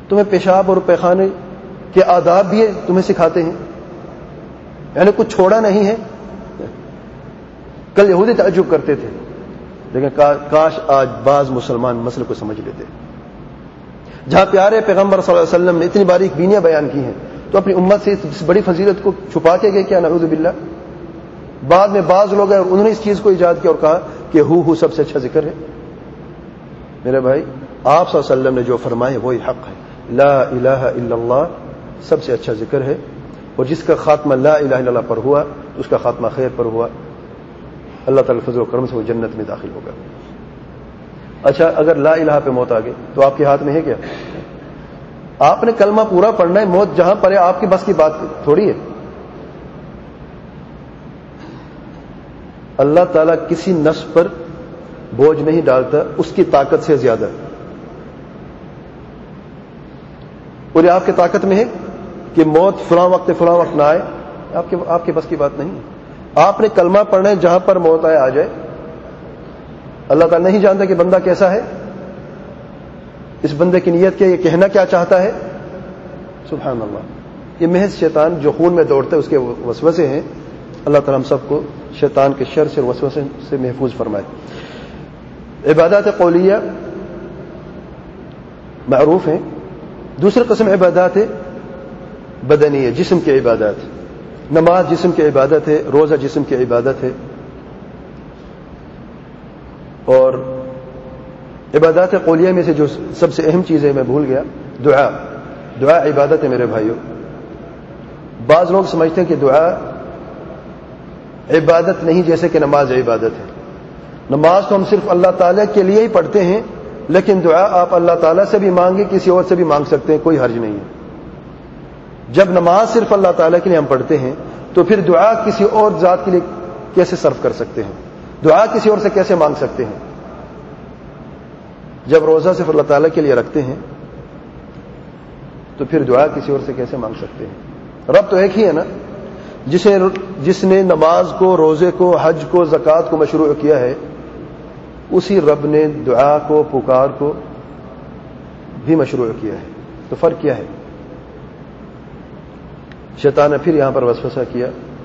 تمہیں پیشاب اور پیخانے کے آداب بھی تمہیں سکھاتے ہیں، یعنی کچھ چھوڑا نہیں ہے. کل یہودی تعجب کرتے تھے، لیکن کاش آج بعض مسلمان مسئلے کو سمجھ لیتے. جہاں پیارے پیغمبر صلی اللہ علیہ وسلم نے اتنی باریک بینیاں بیان کی ہیں، تو اپنی امت سے اس بڑی فضیلت کو چھپا کے گئے کیا؟ نعوذ باللہ. بعد میں بعض لوگ ہیں اور انہوں نے اس چیز کو ایجاد کیا اور کہا کہ ہو سب سے اچھا ذکر ہے. میرے بھائی، آپ صلی اللہ علیہ وسلم نے جو فرمائے وہی حق ہے. لا الہ الا اللہ سب سے اچھا ذکر ہے، اور جس کا خاتمہ لا الہ الا اللہ پر ہوا تو اس کا خاتمہ خیر پر ہوا. اللہ تعالی فضل و کرم سے وہ جنت میں داخل ہوگا. اچھا، اگر لا الہ پہ موت آ گئی تو آپ کے ہاتھ میں ہے کیا؟ آپ نے کلمہ پورا پڑھنا ہے، موت جہاں پر ہے آپ کی بس کی بات تھوڑی ہے. اللہ تعالیٰ کسی نفس پر بوجھ نہیں ڈالتا اس کی طاقت سے زیادہ، اور یہ آپ کی طاقت میں ہے کہ موت فلاں وقت نہ آئے. آپ کے بس کی بات نہیں ہے. آپ نے کلمہ پڑھنا ہے، جہاں پر موت آئے آ جائے. اللہ تعالیٰ نہیں جانتا کہ بندہ کیسا ہے، اس بندے کی نیت کیا، یہ کہنا کیا چاہتا ہے. سبحان اللہ. یہ محض شیطان جو خون میں دوڑتا ہے اس کے وسوسے ہیں. اللہ تعالیٰ ہم سب کو شیطان کے شر سے اور وسوسے سے محفوظ فرمائے. عبادات قولیہ معروف ہیں. دوسری قسم عبادات بدنی ہے، جسم کی عبادات. نماز جسم کی عبادت ہے، روزہ جسم کی عبادت ہے. اور عبادات قولیہ میں سے جو سب سے اہم چیز ہے میں بھول گیا، دعا عبادت ہے میرے بھائیوں. بعض لوگ سمجھتے ہیں کہ دعا عبادت نہیں، جیسے کہ نماز عبادت ہے. نماز تو ہم صرف اللہ تعالیٰ کے لیے ہی پڑھتے ہیں، لیکن دعا آپ اللہ تعالیٰ سے بھی مانگے، کسی اور سے بھی مانگ سکتے ہیں، کوئی حرج نہیں ہے. جب نماز صرف اللہ تعالیٰ کے لیے ہم پڑھتے ہیں تو پھر دعا کسی اور ذات کے لیے کیسے صرف کر سکتے ہیں؟ دعا کسی اور سے کیسے مانگ سکتے ہیں؟ جب روزہ صرف اللہ تعالیٰ کے لیے رکھتے ہیں تو پھر دعا کسی اور سے کیسے مانگ سکتے ہیں؟ رب تو ایک ہی ہے نا. جس نے نماز کو، روزے کو، حج کو، زکوٰۃ کو مشروع کیا ہے، اسی رب نے دعا کو، پکار کو بھی مشروع کیا ہے. تو فرق کیا ہے؟ شیطان نے پھر یہاں پر وسوسہ کیا.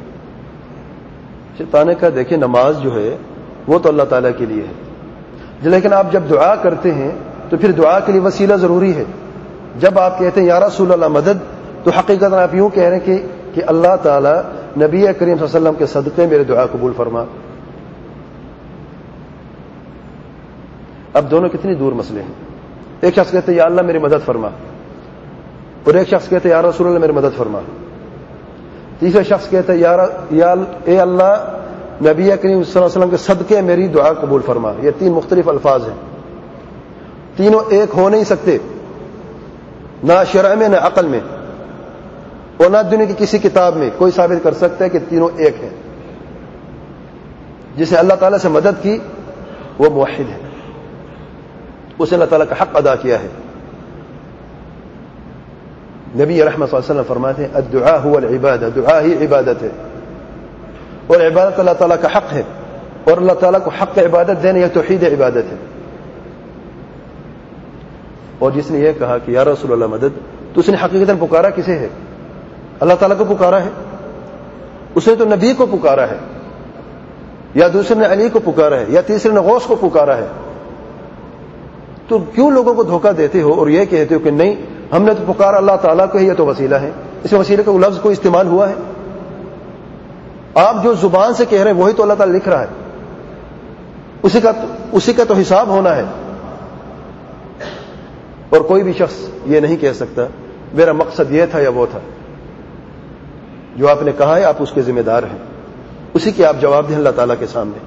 شیطان نے کہا دیکھیں نماز جو ہے وہ تو اللہ تعالیٰ کے لیے ہے، لیکن آپ جب دعا کرتے ہیں تو پھر دعا کے لیے وسیلہ ضروری ہے. جب آپ کہتے ہیں یا رسول اللہ مدد، تو حقیقت آپ یوں کہہ رہے ہیں کہ اللہ تعالیٰ نبی کریم صلی اللہ علیہ وسلم کے صدقے میرے دعا قبول فرما. اب دونوں کتنی دور مسئلے ہیں. ایک شخص کہتے ہیں یا اللہ میری مدد فرما، اور ایک شخص کہتے ہیں یا رسول اللہ میری مدد فرما. تیسرا شخص کہتا ہے اے اللہ نبی کریم صلی اللہ علیہ وسلم کے صدقے میری دعا قبول فرما. یہ تین مختلف الفاظ ہیں، تینوں ایک ہو نہیں سکتے، نہ شرع میں، نہ عقل میں، اور نہ دنیا کی کسی کتاب میں کوئی ثابت کر سکتا ہے کہ تینوں ایک ہیں. جسے اللہ تعالیٰ سے مدد کی وہ موحد ہے، اس نے اللہ تعالیٰ کا حق ادا کیا ہے. نبی رحمت صلی اللہ علیہ وسلم فرماتے ہیں الدعاء هو العبادہ، دعا ہی عبادت ہے، اور عبادت اللہ تعالیٰ کا حق ہے، اور اللہ تعالیٰ کو حق عبادت دینا یہ توحید عبادت ہے. اور جس نے یہ کہا کہ یا رسول اللہ مدد، تو اس نے حقیقتاً پکارا کسے ہے؟ اللہ تعالیٰ کو پکارا ہے. اس نے تو نبی کو پکارا ہے، یا دوسرے نے علی کو پکارا ہے، یا تیسرے نے غوث کو پکارا ہے. تو کیوں لوگوں کو دھوکہ دیتے ہو اور یہ کہتے ہو کہ نہیں ہم نے تو پکارا اللہ تعالیٰ کو ہی، یہ تو وسیلہ ہے. اس میں وسیلے کا لفظ کو استعمال ہوا ہے. آپ جو زبان سے کہہ رہے ہیں وہی تو اللہ تعالیٰ لکھ رہا ہے، اسی کا تو حساب ہونا ہے. اور کوئی بھی شخص یہ نہیں کہہ سکتا میرا مقصد یہ تھا یا وہ تھا. جو آپ نے کہا ہے آپ اس کے ذمہ دار ہیں، اسی کے آپ جواب دیں اللہ تعالیٰ کے سامنے.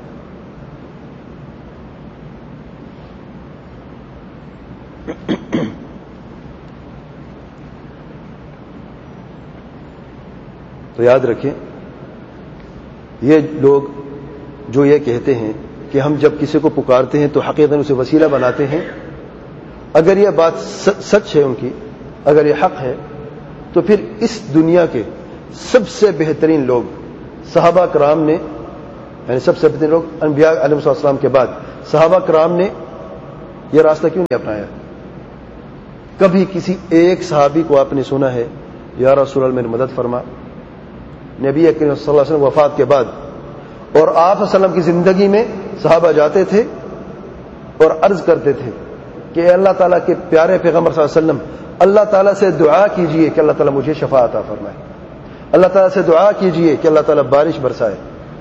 تو یاد رکھیں یہ لوگ جو یہ کہتے ہیں کہ ہم جب کسی کو پکارتے ہیں تو حقیقتاً اسے وسیلہ بناتے ہیں، اگر یہ بات سچ ہے ان کی، اگر یہ حق ہے، تو پھر اس دنیا کے سب سے بہترین لوگ صحابہ کرام نے، یعنی سب سے بہترین لوگ انبیاء علیہ السلام کے بعد صحابہ کرام نے یہ راستہ کیوں نہیں اپنایا؟ کبھی کسی ایک صحابی کو آپ نے سنا ہے یا رسول اللہ میری مدد فرما؟ نبی کریم صلی اللہ علیہ وسلم وفات کے بعد اور آپ صلی اللہ علیہ وسلم کی زندگی میں صحابہ جاتے تھے اور عرض کرتے تھے کہ اے اللہ تعالیٰ کے پیارے پیغمبر صلی اللہ علیہ وسلم، اللہ تعالیٰ سے دعا کیجئے کہ اللہ تعالیٰ مجھے شفاء عطا فرمائے، اللہ تعالیٰ سے دعا کیجئے کہ اللہ تعالیٰ بارش برسائے۔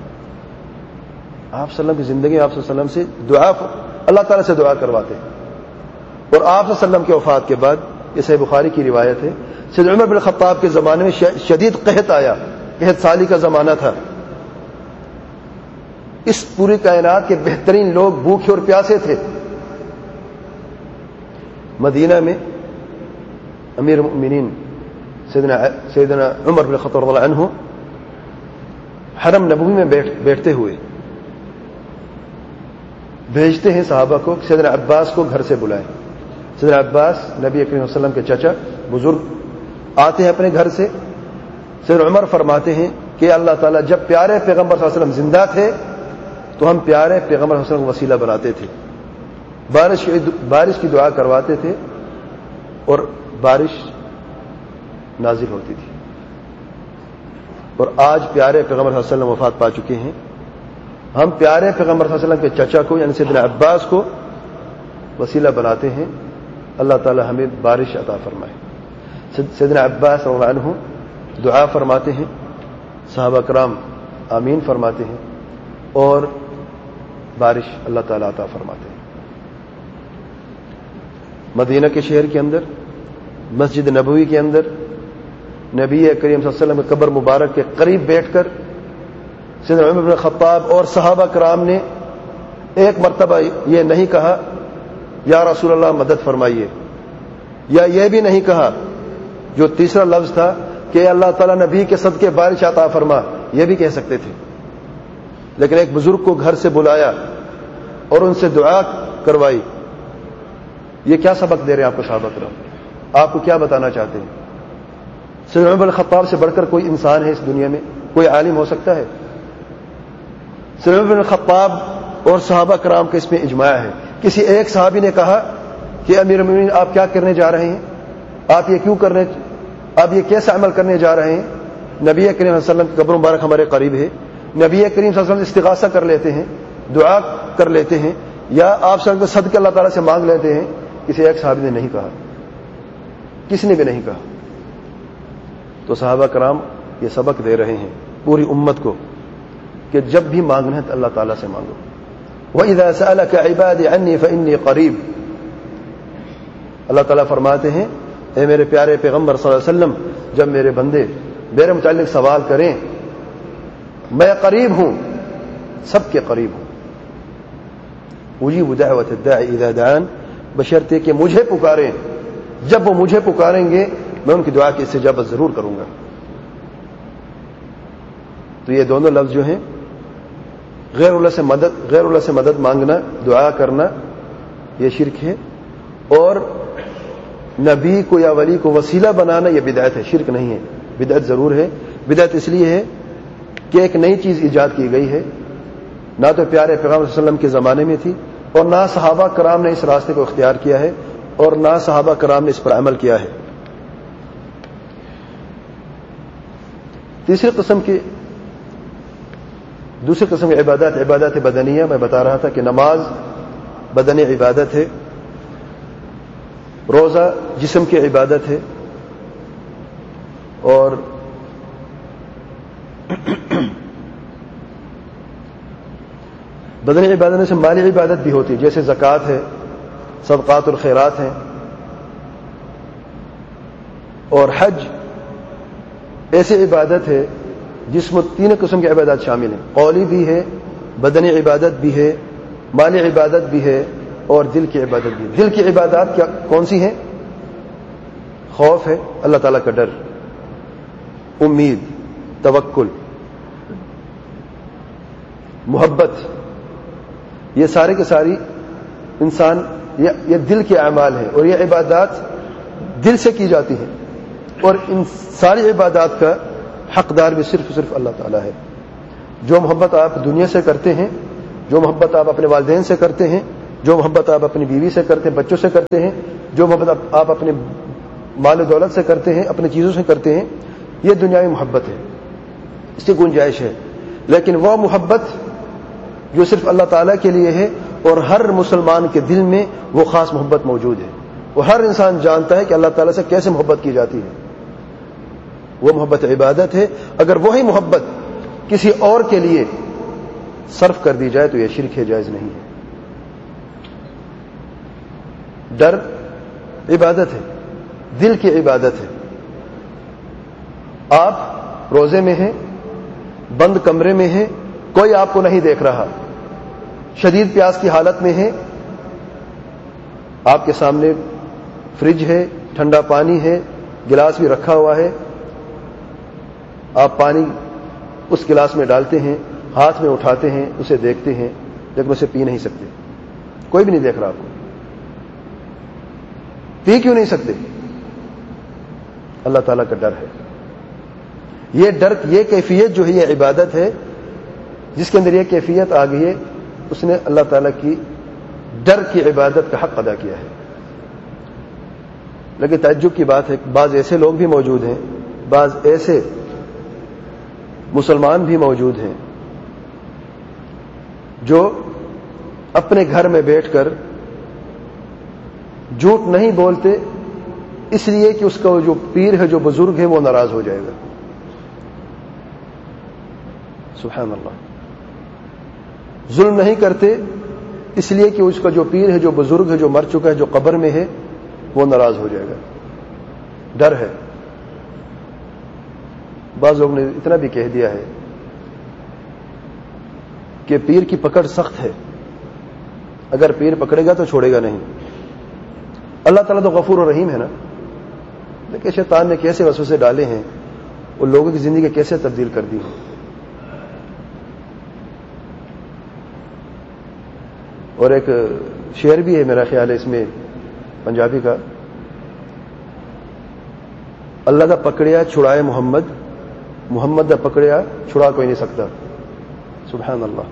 آپ صلی اللہ علیہ وسلم کی زندگی آپ صلی اللہ علیہ وسلم سے دعا، اللہ تعالیٰ سے دعا کرواتے ہیں۔ اور آپ صلی اللہ علیہ وسلم کے وفات کے بعد، یہ صحیح بخاری کی روایت ہے، سیدنا عمر بن خطاب کے زمانے میں شدید قحط آیا، قحط سالی کا زمانہ تھا۔ اس پوری کائنات کے بہترین لوگ بھوکے اور پیاسے تھے۔ مدینہ میں امیر المؤمنین سیدنا عمر بن خطاب رضی اللہ عنہ حرم نبوی میں بیٹھتے ہوئے بھیجتے ہیں صحابہ کو سیدنا عباس کو گھر سے بلائیں۔ سیدنا عباس نبی کریم صلی اللہ علیہ وسلم کے چچا بزرگ آتے ہیں اپنے گھر سے۔ سیدنا عمر فرماتے ہیں کہ اللہ تعالیٰ جب پیارے پیغمبر صلی اللہ علیہ وسلم زندہ تھے تو ہم پیارے پیغمبر صلی اللہ علیہ وسلم کو وسیلہ بناتے تھے، بارش کی دعا کرواتے تھے اور بارش نازل ہوتی تھی۔ اور آج پیارے پیغمبر صلی اللہ علیہ وسلم وفات پا چکے ہیں، ہم پیارے پیغمبر صلی اللہ علیہ وسلم کے چچا کو یعنی سیدنا عباس کو وسیلہ بناتے ہیں، اللہ تعالی ہمیں بارش عطا فرمائے۔ سیدنا عباس رضی اللہ عنہ دعا فرماتے ہیں، صحابہ کرام آمین فرماتے ہیں اور بارش اللہ تعالی عطا فرماتے ہیں۔ مدینہ کے شہر کے اندر مسجد نبوی کے اندر نبی کریم صلی اللہ علیہ وسلم کے قبر مبارک کے قریب بیٹھ کر سیدنا عمر بن خطاب اور صحابہ کرام نے ایک مرتبہ یہ نہیں کہا یا رسول اللہ مدد فرمائیے، یا یہ بھی نہیں کہا جو تیسرا لفظ تھا کہ اللہ تعالیٰ نبی کے صدقے بارش عطا فرما، یہ بھی کہہ سکتے تھے، لیکن ایک بزرگ کو گھر سے بلایا اور ان سے دعا کروائی۔ یہ کیا سبق دے رہے ہیں آپ کو صحابہ کرام؟ آپ کو کیا بتانا چاہتے ہیں؟ سیدنا عمر بن خطاب سے بڑھ کر کوئی انسان ہے اس دنیا میں؟ کوئی عالم ہو سکتا ہے؟ سیدنا عمر بن خطاب اور صحابہ کرام کا اس میں اجماع ہے۔ کسی ایک صحابی نے کہا کہ امیر المومنین آپ کیا کرنے جا رہے ہیں؟ آپ یہ کیسا عمل کرنے جا رہے ہیں؟ نبی کریم صلی اللہ علیہ وسلم کی قبر مبارک ہمارے قریب ہے، نبی کریم صلی اللہ علیہ وسلم استغاثہ کر لیتے ہیں، دعا کر لیتے ہیں، یا آپ صلی اللہ علیہ وسلم صدقہ اللہ تعالیٰ سے مانگ لیتے ہیں۔ کسی ایک صحابی نے نہیں کہا، کسی نے بھی نہیں کہا۔ تو صحابہ کرام یہ سبق دے رہے ہیں پوری امت کو کہ جب بھی مانگنا ہے تو اللہ تعالیٰ سے مانگو۔ وَإِذَا سَأَلَكَ عِبَادِي عَنِّي فَإِنِّي قَرِيبٌ، اللہ تعالیٰ فرماتے ہیں اے میرے پیارے پیغمبر صلی اللہ علیہ وسلم، جب میرے بندے میرے متعلق سوال کریں میں قریب ہوں، سب کے قریب ہوں۔ اجیب دعوت الداعی اذا دعان، بشرطے کہ مجھے پکاریں، جب وہ مجھے پکاریں گے میں ان کی دعا کی استجابت ضرور کروں گا۔ تو یہ دونوں لفظ جو ہیں غیر اللہ سے مدد مانگنا، دعا کرنا، یہ شرک ہے، اور نبی کو یا ولی کو وسیلہ بنانا یہ بدعت ہے، شرک نہیں ہے۔ بدعت ضرور ہے، بدعت اس لیے ہے کہ ایک نئی چیز ایجاد کی گئی ہے، نہ تو پیارے پیغمبر صلی اللہ علیہ وسلم کے زمانے میں تھی، اور نہ صحابہ کرام نے اس راستے کو اختیار کیا ہے، اور نہ صحابہ کرام نے اس پر عمل کیا ہے۔ دوسری قسم کی عبادات بدنیہ، میں بتا رہا تھا کہ نماز بدنی عبادت ہے، روزہ جسم کی عبادت ہے، اور بدنی عبادت سے مالی عبادت بھی ہوتی ہے، جیسے زکوٰۃ ہے، صدقات اور خیرات ہیں، اور حج ایسی عبادت ہے جس میں تین قسم کی عبادات شامل ہیں، قولی بھی ہے، بدنی عبادت بھی ہے، مالی عبادت بھی ہے، اور دل کی عبادت بھی ہے۔ دل کی عبادات کون سی ہیں؟ خوف ہے، اللہ تعالیٰ کا ڈر، امید، توکل، محبت، یہ سارے کے ساری انسان یہ دل کے اعمال ہیں، اور یہ عبادات دل سے کی جاتی ہیں، اور ان ساری عبادات کا حقدار بھی صرف اللہ تعالیٰ ہے۔ جو محبت آپ دنیا سے کرتے ہیں، جو محبت آپ اپنے والدین سے کرتے ہیں، جو محبت آپ اپنی بیوی سے کرتے ہیں، بچوں سے کرتے ہیں، جو محبت آپ اپنے مال و دولت سے کرتے ہیں، اپنی چیزوں سے کرتے ہیں، یہ دنیاوی محبت ہے، اس کی گنجائش ہے. لیکن وہ محبت جو صرف اللہ تعالیٰ کے لیے ہے، اور ہر مسلمان کے دل میں وہ خاص محبت موجود ہے، اور ہر انسان جانتا ہے کہ اللہ تعالیٰ سے کیسے محبت کی جاتی ہے. وہ محبت عبادت ہے. اگر وہی محبت کسی اور کے لیے صرف کر دی جائے تو یہ شرک ہے، جائز نہیں ہے. ڈر عبادت ہے، دل کی عبادت ہے. آپ روزے میں ہیں، بند کمرے میں ہیں، کوئی آپ کو نہیں دیکھ رہا، شدید پیاس کی حالت میں ہیں، آپ کے سامنے فریج ہے، ٹھنڈا پانی ہے، گلاس بھی رکھا ہوا ہے، آپ پانی اس گلاس میں ڈالتے ہیں، ہاتھ میں اٹھاتے ہیں، اسے دیکھتے ہیں، لیکن اسے پی نہیں سکتے. کوئی بھی نہیں دیکھ رہا آپ کو، پی کیوں نہیں سکتے؟ اللہ تعالیٰ کا ڈر ہے. یہ ڈر، یہ کیفیت جو ہے یہ عبادت ہے. جس کے اندر یہ کیفیت آ گئی ہے اس نے اللہ تعالیٰ کی ڈر کی عبادت کا حق ادا کیا ہے. لیکن تعجب کی بات ہے، بعض ایسے لوگ بھی موجود ہیں، بعض ایسے مسلمان بھی موجود ہیں جو اپنے گھر میں بیٹھ کر جھوٹ نہیں بولتے، اس لیے کہ اس کا جو پیر ہے، جو بزرگ ہے، وہ ناراض ہو جائے گا. سبحان اللہ. ظلم نہیں کرتے اس لیے کہ اس کا جو پیر ہے، جو بزرگ ہے، جو مر چکا ہے، جو قبر میں ہے، وہ ناراض ہو جائے گا. ڈر ہے. بعض لوگوں نے اتنا بھی کہہ دیا ہے کہ پیر کی پکڑ سخت ہے، اگر پیر پکڑے گا تو چھوڑے گا نہیں. اللہ تعالیٰ تو غفور و رحیم ہے نا، لیکن شیطان نے کیسے وسوسے ڈالے ہیں اور لوگوں کی زندگی کیسے تبدیل کر دی ہے. اور ایک شعر بھی ہے میرا خیال ہے اس میں، پنجابی کا، اللہ دا پکڑیا چھڑائے محمد، محمد دا پکڑیا چھڑا کوئی نہیں سکتا. سبحان اللہ.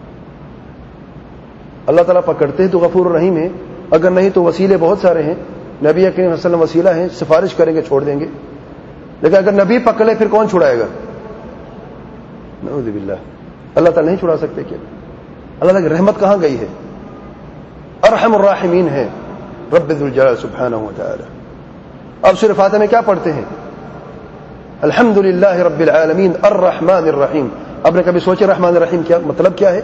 اللہ تعالیٰ پکڑتے ہیں تو غفور رحیم ہے، اگر نہیں تو وسیلے بہت سارے ہیں. نبی کریم صلی اللہ علیہ وسلم وسیلہ ہیں، سفارش کریں گے چھوڑ دیں گے. لیکن اگر نبی پکڑے پھر کون چھڑائے گا؟ نعوذ باللہ. اللہ تعالیٰ نہیں چھڑا سکتے کیا؟ اللہ تعالیٰ کی رحمت کہاں گئی ہے؟ ارحم الراحمین ہے رب ذو الجلال سبحانہ و تعالی. اب سورہ فاتحہ میں کیا پڑھتے ہیں؟ الحمدللہ رب العالمین الرحمن الرحیم. آپ نے کبھی سوچے رحمان الرحیم کیا مطلب کیا ہے؟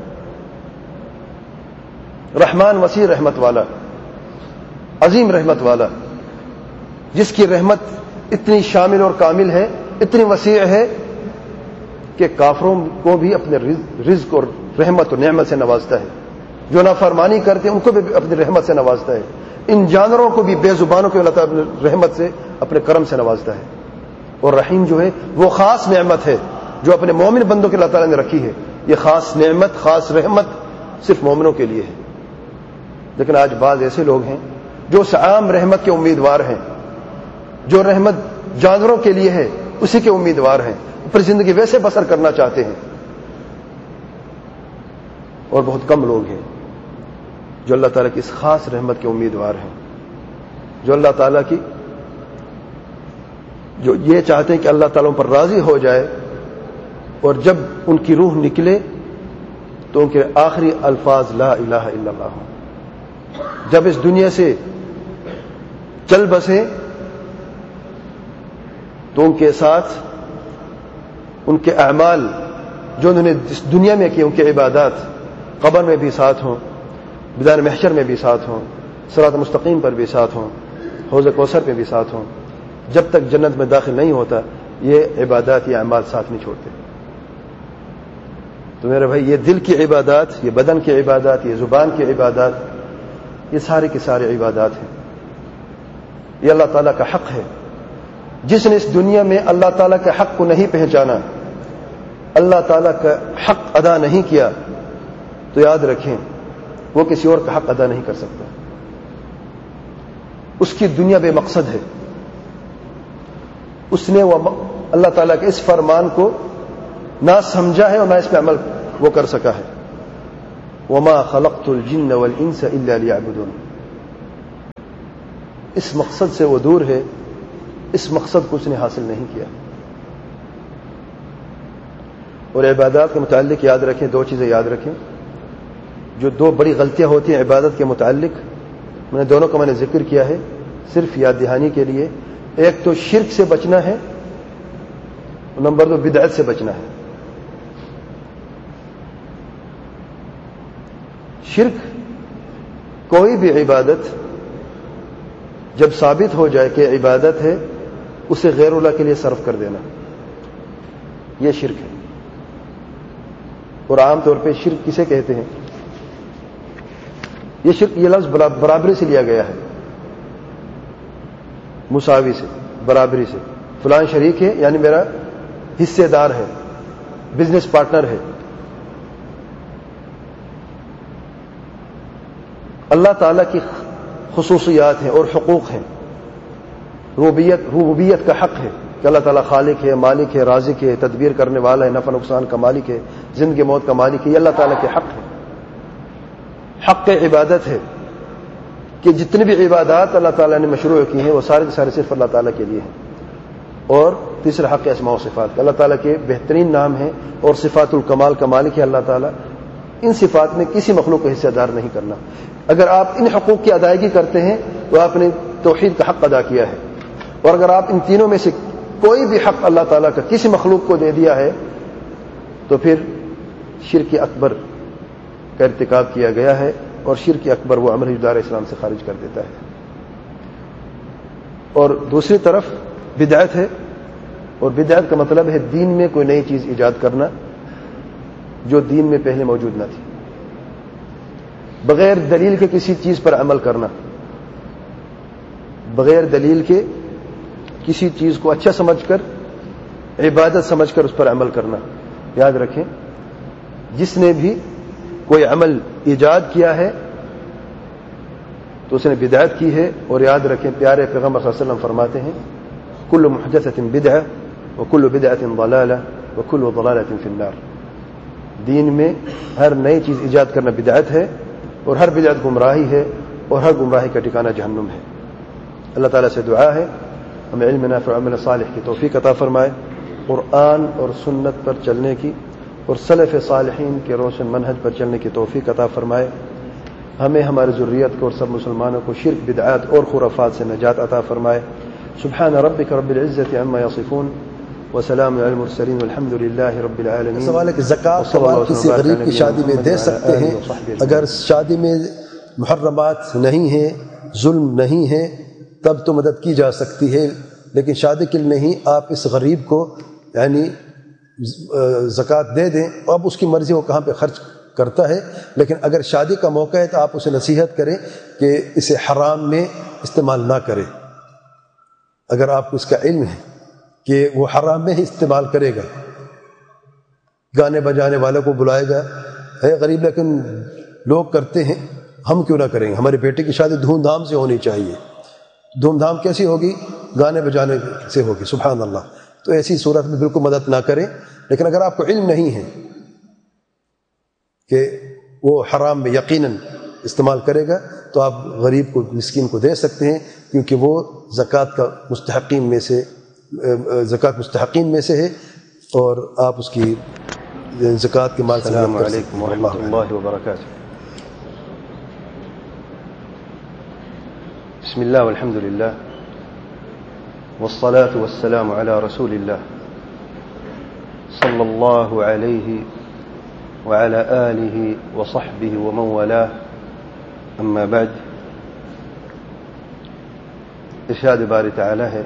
رحمان وسیع رحمت والا، عظیم رحمت والا، جس کی رحمت اتنی شامل اور کامل ہے، اتنی وسیع ہے کہ کافروں کو بھی اپنے رزق اور رحمت اور نعمت سے نوازتا ہے. جو نافرمانی کرتے ہیں ان کو بھی اپنی رحمت سے نوازتا ہے. ان جانوروں کو بھی، بے زبانوں کو اللہ تعالیٰ اپنے رحمت سے، اپنے کرم سے نوازتا ہے. اور رحیم جو ہے وہ خاص نعمت ہے جو اپنے مومن بندوں کے اللہ تعالیٰ نے رکھی ہے. یہ خاص نعمت، خاص رحمت صرف مومنوں کے لیے ہے. لیکن آج بعض ایسے لوگ ہیں جو اس عام رحمت کے امیدوار ہیں، جو رحمت جانوروں کے لیے ہے اسی کے امیدوار ہیں، اپنی زندگی ویسے بسر کرنا چاہتے ہیں. اور بہت کم لوگ ہیں جو اللہ تعالیٰ کی اس خاص رحمت کے امیدوار ہیں، جو اللہ تعالیٰ کی، جو یہ چاہتے ہیں کہ اللہ تعالیٰ پر راضی ہو جائے، اور جب ان کی روح نکلے تو ان کے آخری الفاظ لا الہ الا اللہ ہوں. جب اس دنیا سے چل بسیں تو ان کے ساتھ ان کے اعمال جو انہوں نے اس دنیا میں کیے، ان کے عبادات قبر میں بھی ساتھ ہوں، میدان محشر میں بھی ساتھ ہوں، صراط مستقیم پر بھی ساتھ ہوں، حوض کوثر پہ بھی ساتھ ہوں. جب تک جنت میں داخل نہیں ہوتا یہ عبادات، یہ اعمال ساتھ نہیں چھوڑتے. تو میرے بھائی، یہ دل کی عبادات، یہ بدن کی عبادات، یہ زبان کی عبادات، یہ سارے کے سارے عبادات ہیں. یہ اللہ تعالیٰ کا حق ہے. جس نے اس دنیا میں اللہ تعالیٰ کے حق کو نہیں پہچانا، اللہ تعالیٰ کا حق ادا نہیں کیا، تو یاد رکھیں وہ کسی اور کا حق ادا نہیں کر سکتا. اس کی دنیا بے مقصد ہے. اس نے وہ اللہ تعالیٰ کے اس فرمان کو نہ سمجھا ہے اور نہ اس پہ عمل وہ کر سکا ہے. وما خلقت الجن والانس الا ليعبدون. اس مقصد سے وہ دور ہے، اس مقصد کو اس نے حاصل نہیں کیا۔ اور عبادات کے متعلق یاد رکھیں، دو چیزیں یاد رکھیں جو دو بڑی غلطیاں ہوتی ہیں عبادت کے متعلق، میں نے دونوں کا ذکر کیا ہے صرف یاد دہانی کے لیے۔ ایک تو شرک سے بچنا ہے، نمبر دو بدعت سے بچنا ہے۔ شرک، کوئی بھی عبادت جب ثابت ہو جائے کہ عبادت ہے، اسے غیر اللہ کے لیے صرف کر دینا، یہ شرک ہے۔ اور عام طور پہ شرک کسے کہتے ہیں؟ یہ شرک، یہ لفظ برابری سے لیا گیا ہے، مساوی سے، برابری سے۔ فلان شریک ہے یعنی میرا حصے دار ہے، بزنس پارٹنر ہے۔ اللہ تعالیٰ کی خصوصیات ہیں اور حقوق ہیں، ربوبیت کا حق ہے کہ اللہ تعالیٰ خالق ہے، مالک ہے، رازق ہے، تدبیر کرنے والا ہے، نفع نقصان کا مالک ہے، زندگی موت کا مالک ہے۔ یہ اللہ تعالیٰ کے حق ہے، حق عبادت ہے کہ جتنی بھی عبادات اللہ تعالیٰ نے مشروع کی ہیں وہ سارے سارے صرف اللہ تعالیٰ کے لیے ہیں۔ اور تیسرا حق اسماء و صفات، اللہ تعالیٰ کے بہترین نام ہیں اور صفات الکمال کا مالک ہے اللہ تعالیٰ۔ ان صفات میں کسی مخلوق کو حصہ دار نہیں کرنا۔ اگر آپ ان حقوق کی ادائیگی کرتے ہیں تو آپ نے توحید کا حق ادا کیا ہے، اور اگر آپ ان تینوں میں سے کوئی بھی حق اللہ تعالیٰ کا کسی مخلوق کو دے دیا ہے تو پھر شرک اکبر کا ارتکاب کیا گیا ہے، اور شرک اکبر وہ عمل دار اسلام سے خارج کر دیتا ہے۔ اور دوسری طرف بدعت ہے، اور بدعت کا مطلب ہے دین میں کوئی نئی چیز ایجاد کرنا جو دین میں پہلے موجود نہ تھی، بغیر دلیل کے کسی چیز پر عمل کرنا، بغیر دلیل کے کسی چیز کو اچھا سمجھ کر، عبادت سمجھ کر اس پر عمل کرنا۔ یاد رکھیں، جس نے بھی کوئی عمل ایجاد کیا ہے تو اس نے بدعت کی ہے۔ اور یاد رکھیں، پیارے پیغمبر صلی اللہ علیہ وسلم فرماتے ہیں کل محدثۃ بدعہ وکل بدعۃ ضلالہ وکل ضلالۃ فی النار۔ دین میں ہر نئی چیز ایجاد کرنا بدعت ہے، اور ہر بدعت گمراہی ہے، اور ہر گمراہی کا ٹھکانہ جہنم ہے۔ اللہ تعالیٰ سے دعا ہے ہمیں علم نافع و عمل صالح کی توفیق عطا فرمائے، قرآن اور سنت پر چلنے کی اور سلف صالحین کے روشن منہج پر چلنے کی توفیق عطا فرمائے۔ ہمیں، ہماری ذریت کو اور سب مسلمانوں کو شرک، بدعات اور خرافات سے نجات عطا فرمائے۔ سبحان ربک رب العزة عما یصفون وسلام علی المرسلین والحمد للہ رب العالمین۔ سوال ہے کہ زکوٰۃ کسی غریب کی شادی میں دے سکتے ہیں؟ اگر شادی میں محرمات نہیں ہیں، ظلم نہیں ہے، تب تو مدد کی جا سکتی ہے، لیکن شادی کے لیے نہیں۔ آپ اس غریب کو یعنی زکوٰۃ دے دیں، اب اس کی مرضی وہ کہاں پہ خرچ کرتا ہے، لیکن اگر شادی کا موقع ہے تو آپ اسے نصیحت کریں کہ اسے حرام میں استعمال نہ کرے۔ اگر آپ کو اس کا علم ہے کہ وہ حرام میں ہی استعمال کرے گا، گانے بجانے والوں کو بلائے گا، ہے غریب لیکن لوگ کرتے ہیں، ہم کیوں نہ کریں گے؟ ہمارے بیٹے کی شادی دھوم دھام سے ہونی چاہیے۔ دھوم دھام کیسی ہوگی؟ گانے بجانے سے ہوگی، سبحان اللہ۔ تو ایسی صورت میں بالکل مدد نہ کریں۔ لیکن اگر آپ کو علم نہیں ہے کہ وہ حرام میں یقیناً استعمال کرے گا تو آپ غریب کو، مسکین کو دے سکتے ہیں، کیونکہ وہ زکوٰۃ کا مستحقین میں سے، زکوٰۃ مستحقین میں سے ہے، اور آپ اس کی زکوٰۃ کے مال سے السلام علیکم ورحمۃ اللہ وبرکاتہ۔ بسم اللہ والحمد للہ والصلاة والسلام على رسول اللہ صلی اللہ علیہ وعلى آلہ وصحبہ ومن والاه، اما بعد۔ ارشاد باری تعالی ہے،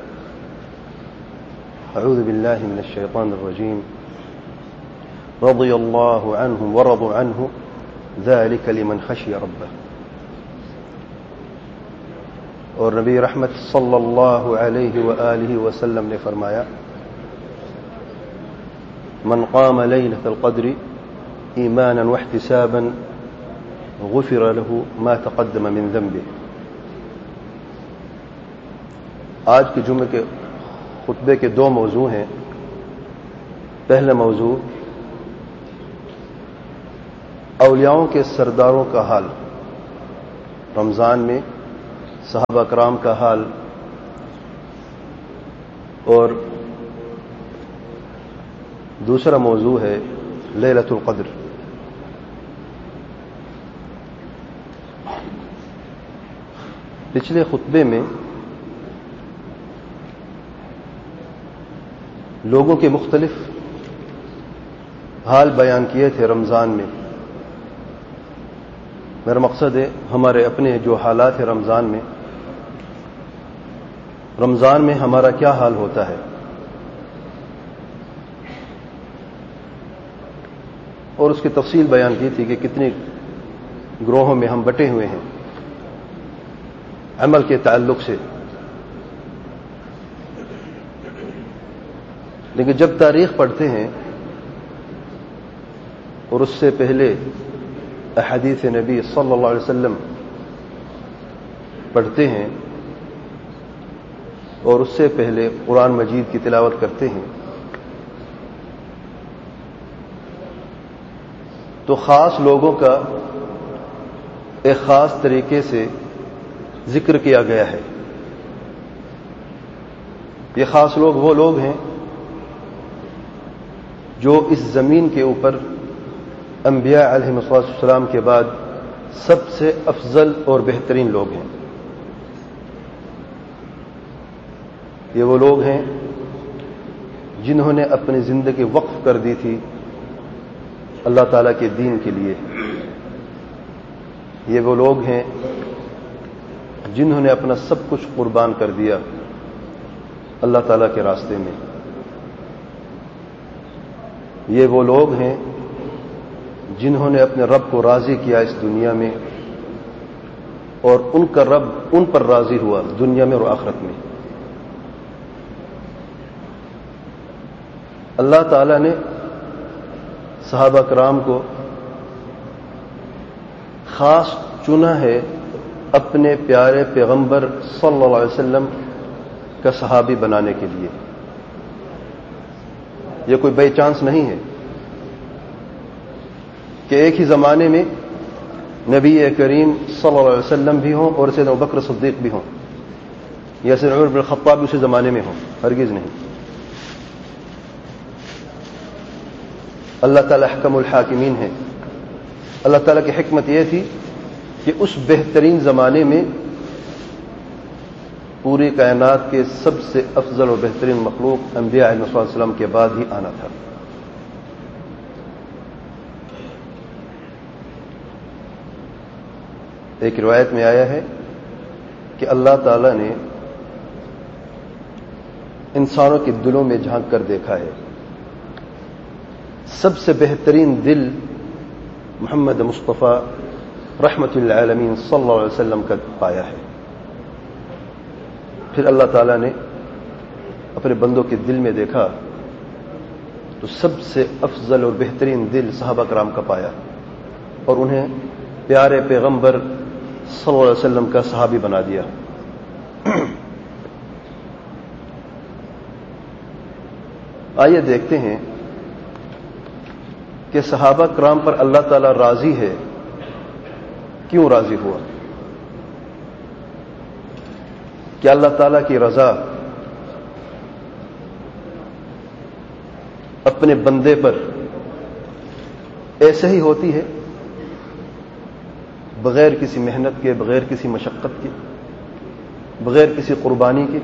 اعوذ باللہ من الشیطان الرجیم، رضی اللہ عنہم ورضوا عنہ ذلک لمن خشی ربہ۔ اور نبی رحمت صلی اللہ علیہ وآلہ وسلم نے فرمایا، من قام لیلۃ القدر ایمانا واحتسابا غفر له ما تقدم من ذنبه۔ آج کے جمعے کے خطبے کے دو موضوع ہیں۔ پہلا موضوع اولیاؤں کے سرداروں کا حال، رمضان میں صحابہ کرام کا حال اور دوسرا موضوع ہے لیلۃ القدر۔ پچھلے خطبے میں لوگوں کے مختلف حال بیان کیے تھے رمضان میں۔ میرا مقصد ہے ہمارے اپنے جو حالات ہیں رمضان میں ہمارا کیا حال ہوتا ہے، اور اس کی تفصیل بیان کی تھی کہ کتنے گروہوں میں ہم بٹے ہوئے ہیں عمل کے تعلق سے۔ لیکن جب تاریخ پڑھتے ہیں اور اس سے پہلے احادیث نبی صلی اللہ علیہ وسلم پڑھتے ہیں اور اس سے پہلے قرآن مجید کی تلاوت کرتے ہیں، تو خاص لوگوں کا ایک خاص طریقے سے ذکر کیا گیا ہے۔ یہ خاص لوگ وہ لوگ ہیں جو اس زمین کے اوپر انبیاء علیہ السلام کے بعد سب سے افضل اور بہترین لوگ ہیں۔ یہ وہ لوگ ہیں جنہوں نے اپنی زندگی وقف کر دی تھی اللہ تعالیٰ کے دین کے لیے۔ یہ وہ لوگ ہیں جنہوں نے اپنا سب کچھ قربان کر دیا اللہ تعالیٰ کے راستے میں۔ یہ وہ لوگ ہیں جنہوں نے اپنے رب کو راضی کیا اس دنیا میں، اور ان کا رب ان پر راضی ہوا دنیا میں اور آخرت میں۔ اللہ تعالیٰ نے صحابہ کرام کو خاص چنا ہے اپنے پیارے پیغمبر صلی اللہ علیہ وسلم کا صحابی بنانے کے لیے۔ یہ کوئی بائی چانس نہیں ہے کہ ایک ہی زمانے میں نبی کریم صلی اللہ علیہ وسلم بھی ہوں اور سیدنا ابوبکر صدیق بھی ہوں، یا سیدنا عمر بن الخطاب بھی اسی زمانے میں ہوں، ہرگز نہیں۔ اللہ تعالیٰ احکم الحاکمین ہے۔ اللہ تعالیٰ کی حکمت یہ تھی کہ اس بہترین زمانے میں پوری کائنات کے سب سے افضل اور بہترین مخلوق انبیاء علیہ السلام کے بعد ہی آنا تھا۔ ایک روایت میں آیا ہے کہ اللہ تعالیٰ نے انسانوں کے دلوں میں جھانک کر دیکھا ہے، سب سے بہترین دل محمد مصطفیٰ رحمت للعالمین صلی اللہ علیہ وسلم کا پایا ہے۔ پھر اللہ تعالیٰ نے اپنے بندوں کے دل میں دیکھا تو سب سے افضل اور بہترین دل صحابہ کرام کا پایا، اور انہیں پیارے پیغمبر صلی اللہ علیہ وسلم کا صحابی بنا دیا۔ آئیے دیکھتے ہیں کہ صحابہ کرام پر اللہ تعالیٰ راضی ہے، کیوں راضی ہوا؟ کیا اللہ تعالیٰ کی رضا اپنے بندے پر ایسے ہی ہوتی ہے بغیر کسی محنت کے، بغیر کسی مشقت کے، بغیر کسی قربانی کے؟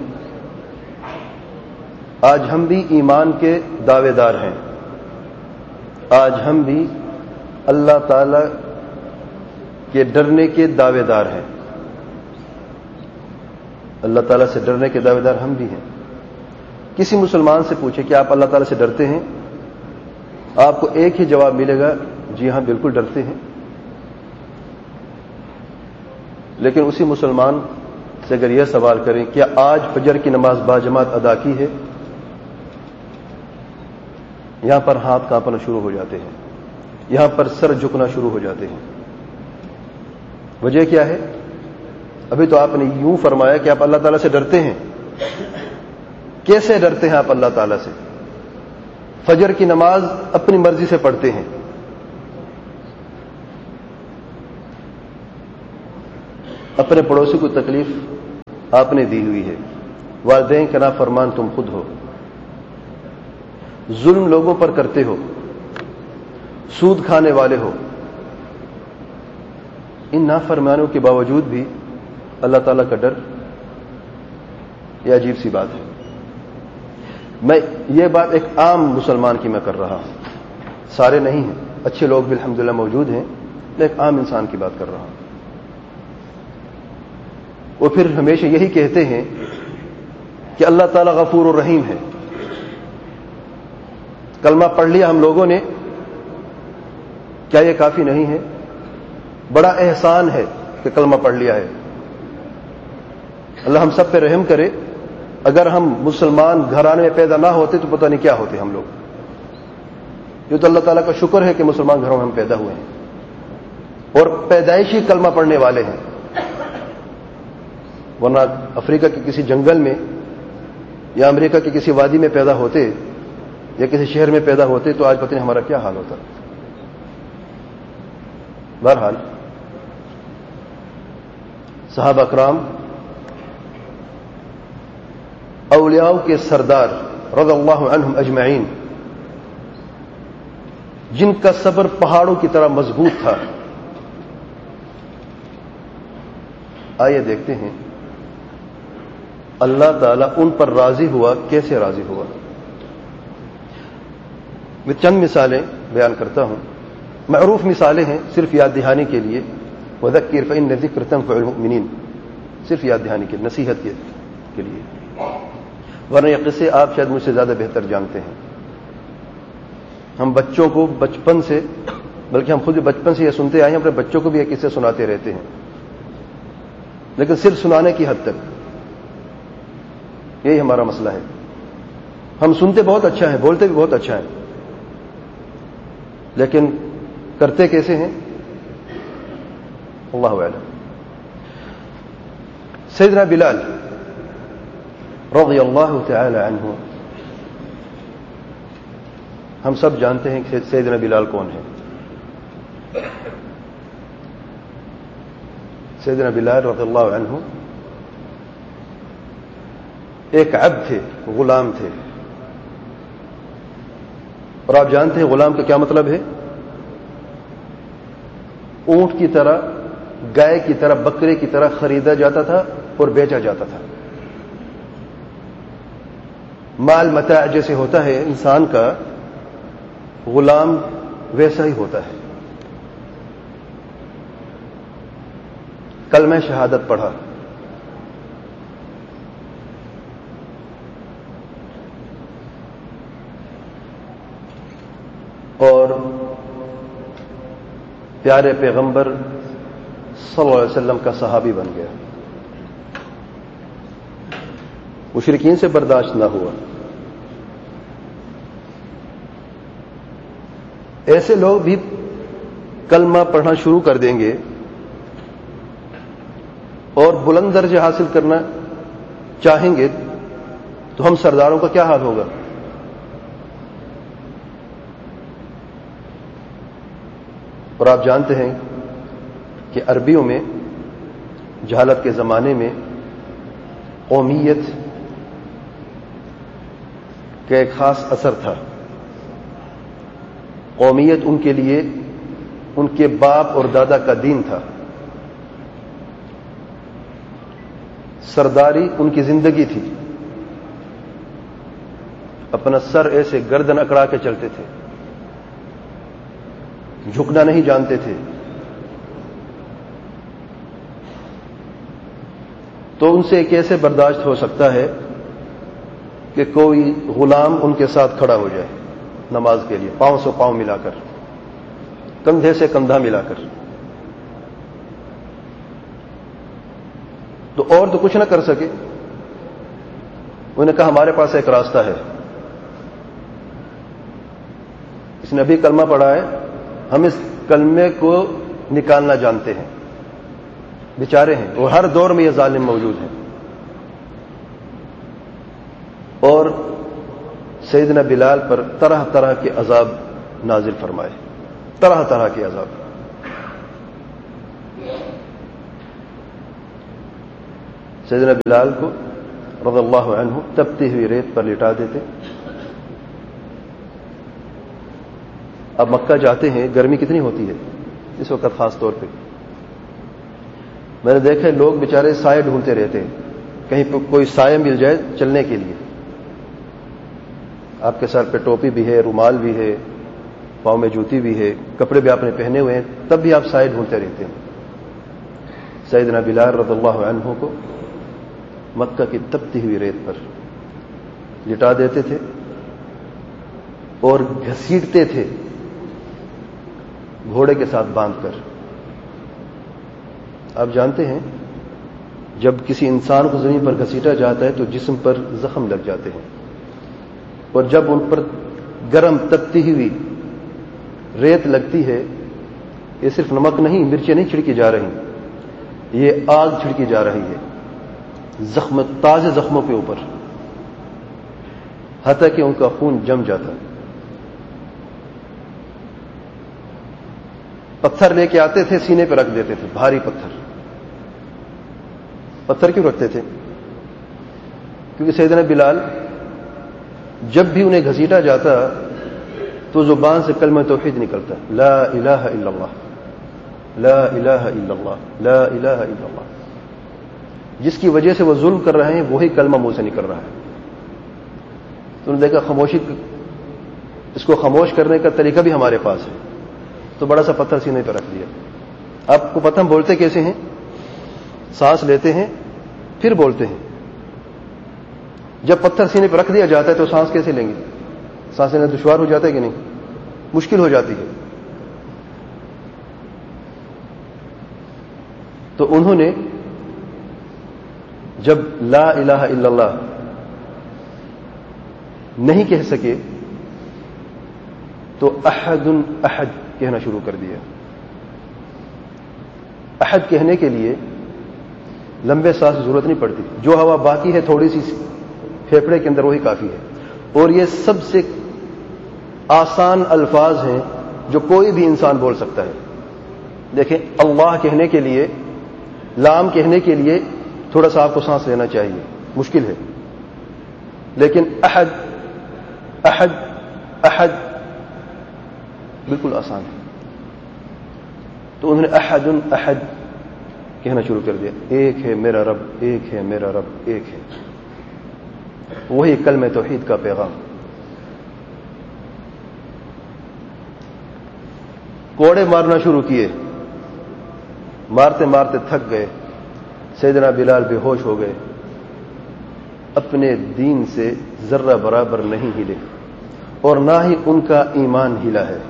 آج ہم بھی ایمان کے دعوے دار ہیں، آج ہم بھی اللہ تعالی کے ڈرنے کے دعوے دار ہیں، اللہ تعالیٰ سے ڈرنے کے دعوے دار ہم بھی ہیں۔ کسی مسلمان سے پوچھے کہ آپ اللہ تعالیٰ سے ڈرتے ہیں، آپ کو ایک ہی جواب ملے گا، جی ہاں بالکل ڈرتے ہیں۔ لیکن اسی مسلمان سے اگر یہ سوال کریں کیا آج فجر کی نماز باجماعت ادا کی ہے، یہاں پر ہاتھ کانپنا شروع ہو جاتے ہیں، یہاں پر سر جھکنا شروع ہو جاتے ہیں۔ وجہ کیا ہے؟ ابھی تو آپ نے یوں فرمایا کہ آپ اللہ تعالیٰ سے ڈرتے ہیں۔ کیسے ڈرتے ہیں آپ اللہ تعالیٰ سے؟ فجر کی نماز اپنی مرضی سے پڑھتے ہیں، اپنے پڑوسی کو تکلیف آپ نے دی ہوئی ہے، والدین کا نافرمان تم خود ہو، ظلم لوگوں پر کرتے ہو، سود کھانے والے ہو، ان نافرمانوں کے باوجود بھی اللہ تعالیٰ کا ڈر، یہ عجیب سی بات ہے۔ میں یہ بات ایک عام مسلمان کی میں کر رہا ہوں، سارے نہیں ہیں، اچھے لوگ بھی الحمدللہ موجود ہیں، میں ایک عام انسان کی بات کر رہا ہوں۔ وہ پھر ہمیشہ یہی کہتے ہیں کہ اللہ تعالیٰ غفور الرحیم ہے۔ کلمہ پڑھ لیا ہم لوگوں نے، کیا یہ کافی نہیں ہے؟ بڑا احسان ہے کہ کلمہ پڑھ لیا ہے۔ اللہ ہم سب پہ رحم کرے، اگر ہم مسلمان گھرانے میں پیدا نہ ہوتے تو پتہ نہیں کیا ہوتے ہم لوگ۔ یہ تو اللہ تعالیٰ کا شکر ہے کہ مسلمان گھروں میں ہم پیدا ہوئے ہیں اور پیدائشی کلمہ پڑھنے والے ہیں، ورنہ افریقہ کے کسی جنگل میں یا امریکہ کے کسی وادی میں پیدا ہوتے یا کسی شہر میں پیدا ہوتے تو آج پتہ نہیں ہمارا کیا حال ہوتا۔ بہرحال صحابہ اکرام اولیاء کے سردار رضی اللہ عنہم اجمعین، جن کا صبر پہاڑوں کی طرح مضبوط تھا، آئیے دیکھتے ہیں اللہ تعالیٰ ان پر راضی ہوا، کیسے راضی ہوا۔ میں چند مثالیں بیان کرتا ہوں، معروف مثالیں ہیں، صرف یاد دہانی کے لیے، وذکر فإن الذکر تنفع المؤمنین، صرف یاد دہانی کے، نصیحت کے لیے، ورنہ یہ قصے آپ شاید مجھ سے زیادہ بہتر جانتے ہیں۔ ہم بچوں کو بچپن سے، بلکہ ہم خود بھی بچپن سے یہ سنتے آئے ہیں، اپنے بچوں کو بھی یہ قصے سناتے رہتے ہیں، لیکن صرف سنانے کی حد تک، یہی ہمارا مسئلہ ہے۔ ہم سنتے بہت اچھا ہے، بولتے بھی بہت اچھا ہے، لیکن کرتے کیسے ہیں اللہ اعلم۔ سیدنا بلال رضی اللہ تعالی عنہ، ہم سب جانتے ہیں کہ سیدنا بلال کون ہے۔ سیدنا بلال رضی اللہ عنہ ایک عبد تھے، غلام تھے، اور آپ جانتے ہیں غلام کا کیا مطلب ہے؟ اونٹ کی طرح، گائے کی طرح، بکرے کی طرح خریدا جاتا تھا اور بیچا جاتا تھا۔ مال متاع جیسے ہوتا ہے انسان کا، غلام ویسا ہی ہوتا ہے۔ کلمہ شہادت پڑھا، اور پیارے پیغمبر صلی اللہ علیہ وسلم کا صحابی بن گیا۔ مشرکین سے برداشت نہ ہوا۔ ایسے لوگ بھی کلمہ پڑھنا شروع کر دیں گے اور بلند درجے حاصل کرنا چاہیں گے تو ہم سرداروں کا کیا حال ہوگا؟ اور آپ جانتے ہیں کہ عربیوں میں جہالت کے زمانے میں قومیت کا ایک خاص اثر تھا۔ قومیت ان کے لیے ان کے باپ اور دادا کا دین تھا، سرداری ان کی زندگی تھی، اپنا سر ایسے گردن اکڑا کے چلتے تھے، جھکنا نہیں جانتے تھے۔ تو ان سے کیسے برداشت ہو سکتا ہے کہ کوئی غلام ان کے ساتھ کھڑا ہو جائے نماز کے لیے، پاؤں سے پاؤں ملا کر، کندھے سے کندھا ملا کر؟ تو اور تو کچھ نہ کر سکے۔ انہوں نے کہا ہمارے پاس ایک راستہ ہے، اس نے ابھی کلمہ پڑھا ہے، ہم اس کلمے کو نکالنا جانتے ہیں۔ بیچارے ہیں، وہ ہر دور میں یہ ظالم موجود ہیں، اور سیدنا بلال پر طرح طرح کے عذاب نازل فرمائے، طرح طرح کے عذاب۔ سیدنا بلال کو رضی اللہ عنہ تپتی ہوئی ریت پر لٹا دیتے. اب مکہ جاتے ہیں، گرمی کتنی ہوتی ہے اس وقت خاص طور پہ. میں نے دیکھا لوگ بیچارے سائے ڈھونڈتے رہتے ہیں، کہیں پہ کوئی سایہ مل جائے چلنے کے لیے. آپ کے سر پہ ٹوپی بھی ہے، رومال بھی ہے، پاؤں میں جوتی بھی ہے، کپڑے بھی آپ نے پہنے ہوئے ہیں، تب بھی آپ سائے ڈھونڈتے رہتے ہیں. سیدنا بلال رضی اللہ عنہ کو مکہ کی تپتی ہوئی ریت پر لٹا دیتے تھے اور گھسیٹتے تھے گھوڑے کے ساتھ باندھ کر. آپ جانتے ہیں جب کسی انسان کو زمین پر گھسیٹا جاتا ہے تو جسم پر زخم لگ جاتے ہیں، اور جب ان پر گرم تپتی ہوئی ریت لگتی ہے، یہ صرف نمک نہیں، مرچیں نہیں چھڑکی جا رہی، یہ آگ چھڑکی جا رہی ہے زخم، تازے زخموں کے اوپر، حتیٰ کہ ان کا خون جم جاتا. پتھر لے کے آتے تھے، سینے پہ رکھ دیتے تھے، بھاری پتھر. پتھر کیوں رکھتے تھے؟ کیونکہ سیدنا بلال جب بھی انہیں گھسیٹا جاتا تو زبان سے کلمہ توحید نکلتا، لا الہ الا اللہ، لا الہ الا اللہ، لا الہ الا اللہ. جس کی وجہ سے وہ ظلم کر رہے ہیں وہی کلمہ منہ سے نکل رہا ہے. تو انہوں نے دیکھا خاموشی، اس کو خاموش کرنے کا طریقہ بھی ہمارے پاس ہے، تو بڑا سا پتھر سینے پہ رکھ دیا. آپ کو پتہ ہم بولتے کیسے ہیں؟ سانس لیتے ہیں پھر بولتے ہیں. جب پتھر سینے پہ رکھ دیا جاتا ہے تو سانس کیسے لیں گے؟ سانس لینا دشوار ہو جاتا ہے کہ نہیں؟ مشکل ہو جاتی ہے. تو انہوں نے جب لا الہ الا اللہ نہیں کہہ سکے تو احد احد کہنا شروع کر دیا. احد کہنے کے لیے لمبے سانس کی ضرورت نہیں پڑتی، جو ہوا باقی ہے تھوڑی سی پھیپھڑے کے اندر وہی کافی ہے. اور یہ سب سے آسان الفاظ ہیں جو کوئی بھی انسان بول سکتا ہے. دیکھیں، اللہ کہنے کے لیے، لام کہنے کے لیے تھوڑا سا آپ کو سانس لینا چاہیے، مشکل ہے. لیکن احد احد احد بالکل آسان ہے. تو انہوں نے احد احد کہنا شروع کر دیا. ایک ہے میرا رب، ایک ہے میرا رب، ایک ہے. وہی کلمہ توحید کا پیغام. کوڑے مارنا شروع کیے، مارتے مارتے تھک گئے. سیدنا بلال بے ہوش ہو گئے، اپنے دین سے ذرہ برابر نہیں ہلے، اور نہ ہی ان کا ایمان ہلا ہے.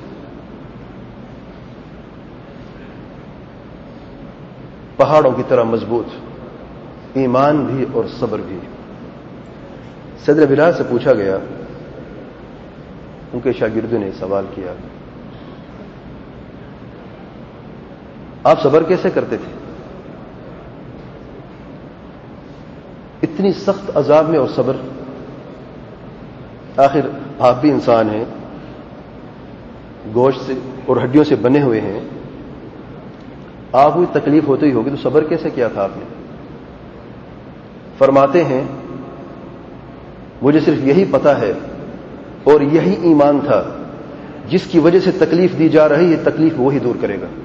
پہاڑوں کی طرح مضبوط ایمان بھی اور صبر بھی. سیدنا بلال سے پوچھا گیا، ان کے شاگردوں نے سوال کیا، آپ صبر کیسے کرتے تھے؟ اتنی سخت عذاب میں اور صبر؟ آخر آپ بھی انسان ہیں، گوشت سے اور ہڈیوں سے بنے ہوئے ہیں، آپ کو تکلیف ہوتی ہی ہوگی، تو صبر کیسے کیا تھا آپ نے؟ فرماتے ہیں، مجھے صرف یہی پتا ہے اور یہی ایمان تھا، جس کی وجہ سے تکلیف دی جا رہی ہے تکلیف وہی دور کرے گا.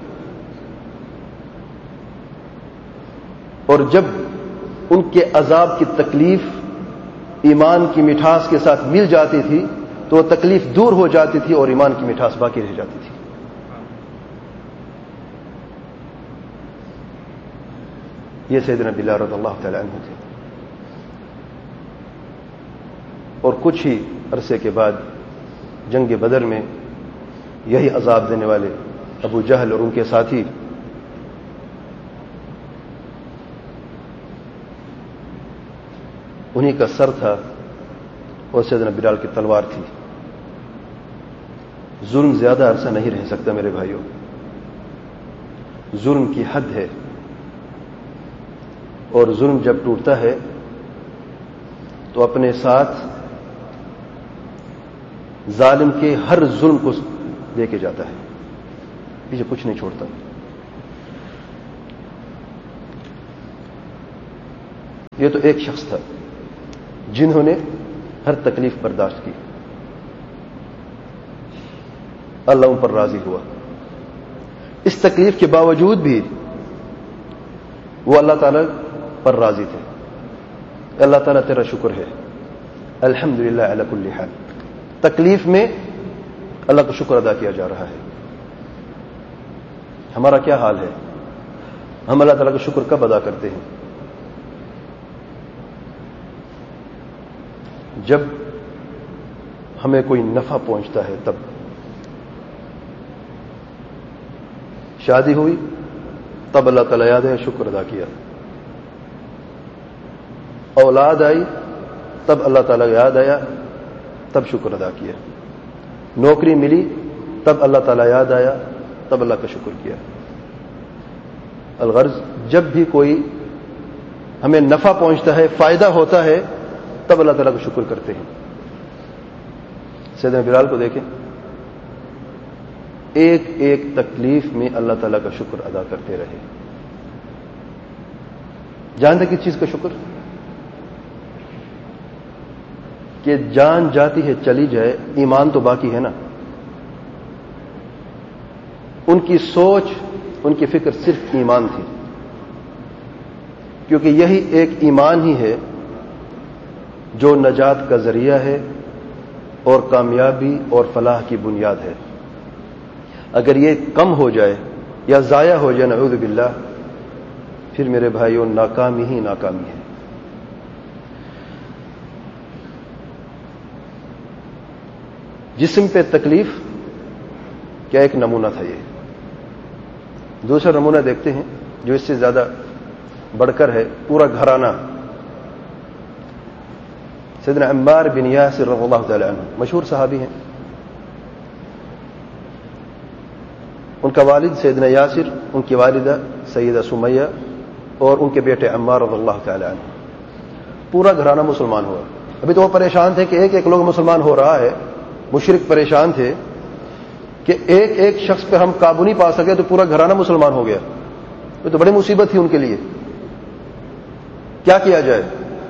اور جب ان کے عذاب کی تکلیف ایمان کی مٹھاس کے ساتھ مل جاتی تھی تو وہ تکلیف دور ہو جاتی تھی اور ایمان کی مٹھاس باقی رہ جاتی تھی. یہ سیدنا بلال رضی اللہ تعالی عنہ تھے. اور کچھ ہی عرصے کے بعد جنگ بدر میں یہی عذاب دینے والے ابو جہل اور ان کے ساتھی انہی کا سر تھا اور سیدنا بلال کی تلوار تھی. ظلم زیادہ عرصہ نہیں رہ سکتا میرے بھائیوں. ظلم کی حد ہے، اور ظلم جب ٹوٹتا ہے تو اپنے ساتھ ظالم کے ہر ظلم کو لے کے جاتا ہے، پیچھے کچھ نہیں چھوڑتا. یہ تو ایک شخص تھا جنہوں نے ہر تکلیف برداشت کی، اللہ ان پر راضی ہوا. اس تکلیف کے باوجود بھی وہ اللہ تعالیٰ پر راضی تھے. اللہ تعالیٰ تیرا شکر ہے، الحمدللہ علی کل حال. تکلیف میں اللہ کا شکر ادا کیا جا رہا ہے. ہمارا کیا حال ہے؟ ہم اللہ تعالیٰ کا شکر کب ادا کرتے ہیں؟ جب ہمیں کوئی نفع پہنچتا ہے تب. شادی ہوئی تب اللہ تعالیٰ یاد ہے، شکر ادا کیا. اولاد آئی تب اللہ تعالیٰ یاد آیا، تب شکر ادا کیا. نوکری ملی تب اللہ تعالیٰ یاد آیا، تب اللہ کا شکر کیا. الغرض جب بھی کوئی ہمیں نفع پہنچتا ہے، فائدہ ہوتا ہے، تب اللہ تعالیٰ کا شکر کرتے ہیں. سیدنا بلال کو دیکھیں، ایک ایک تکلیف میں اللہ تعالیٰ کا شکر ادا کرتے رہے. جانتے کس چیز کا شکر؟ کہ جان جاتی ہے چلی جائے، ایمان تو باقی ہے نا. ان کی سوچ، ان کی فکر صرف ایمان تھی، کیونکہ یہی ایک ایمان ہی ہے جو نجات کا ذریعہ ہے اور کامیابی اور فلاح کی بنیاد ہے. اگر یہ کم ہو جائے یا ضائع ہو جائے، نعوذ باللہ، پھر میرے بھائیوں ناکامی ہی ناکامی ہے. جسم پہ تکلیف کیا ایک نمونہ تھا یہ. دوسرا نمونہ دیکھتے ہیں جو اس سے زیادہ بڑھ کر ہے، پورا گھرانہ. سیدنا عمار بن یاسر رضی اللہ تعالی عنہ مشہور صحابی ہیں. ان کا والد سیدنا یاسر، ان کی والدہ سیدہ سمیہ اور ان کے بیٹے عمار رضی اللہ تعالی عنہ. پورا گھرانہ مسلمان ہوا. ابھی تو وہ پریشان تھے کہ ایک ایک لوگ مسلمان ہو رہا ہے. مشرک پریشان تھے کہ ایک ایک شخص پہ ہم قابو نہیں پا سکے تو پورا گھرانہ مسلمان ہو گیا. یہ تو بڑی مصیبت تھی ان کے لیے. کیا کیا جائے؟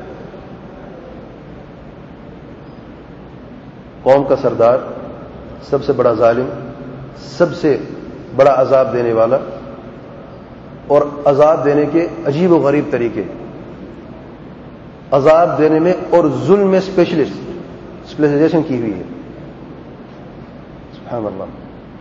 قوم کا سردار، سب سے بڑا ظالم، سب سے بڑا عذاب دینے والا اور عذاب دینے کے عجیب و غریب طریقے، عذاب دینے میں اور ظلم میں اسپیشلائزیشن کی ہوئی ہے. سبحان اللہ.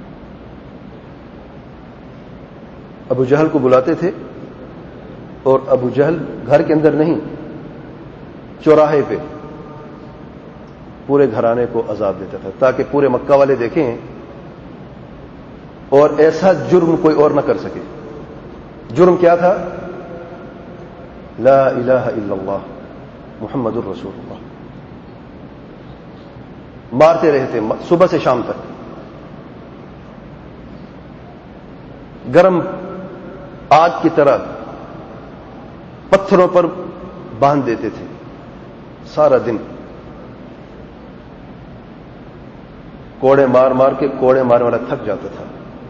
ابو جہل کو بلاتے تھے اور ابو جہل گھر کے اندر نہیں، چوراہے پہ پورے گھرانے کو عذاب دیتا تھا تاکہ پورے مکہ والے دیکھیں اور ایسا جرم کوئی اور نہ کر سکے. جرم کیا تھا؟ لا الہ الا اللہ محمد الرسول اللہ. مارتے رہتے صبح سے شام تک. گرم آگ کی طرح پتھروں پر باندھ دیتے تھے سارا دن. کوڑے مار مار کے کوڑے مارنے والا تھک جاتا تھا.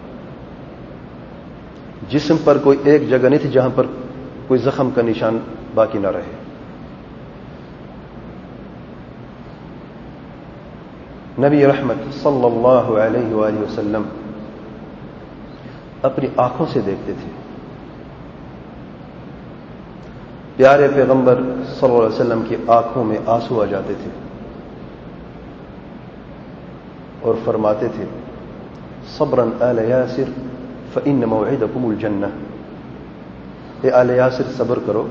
جسم پر کوئی ایک جگہ نہیں تھی جہاں پر کوئی زخم کا نشان باقی نہ رہے. نبی رحمت صلی اللہ علیہ وآلہ وسلم اپنی آنکھوں سے دیکھتے تھے. پیارے پیغمبر صلی اللہ علیہ وسلم کی آنکھوں میں آنسو آ جاتے تھے اور فرماتے تھے صبراً آل یاسر فإن موعدکم الجنہ. اے آل یاسر صبر کرو،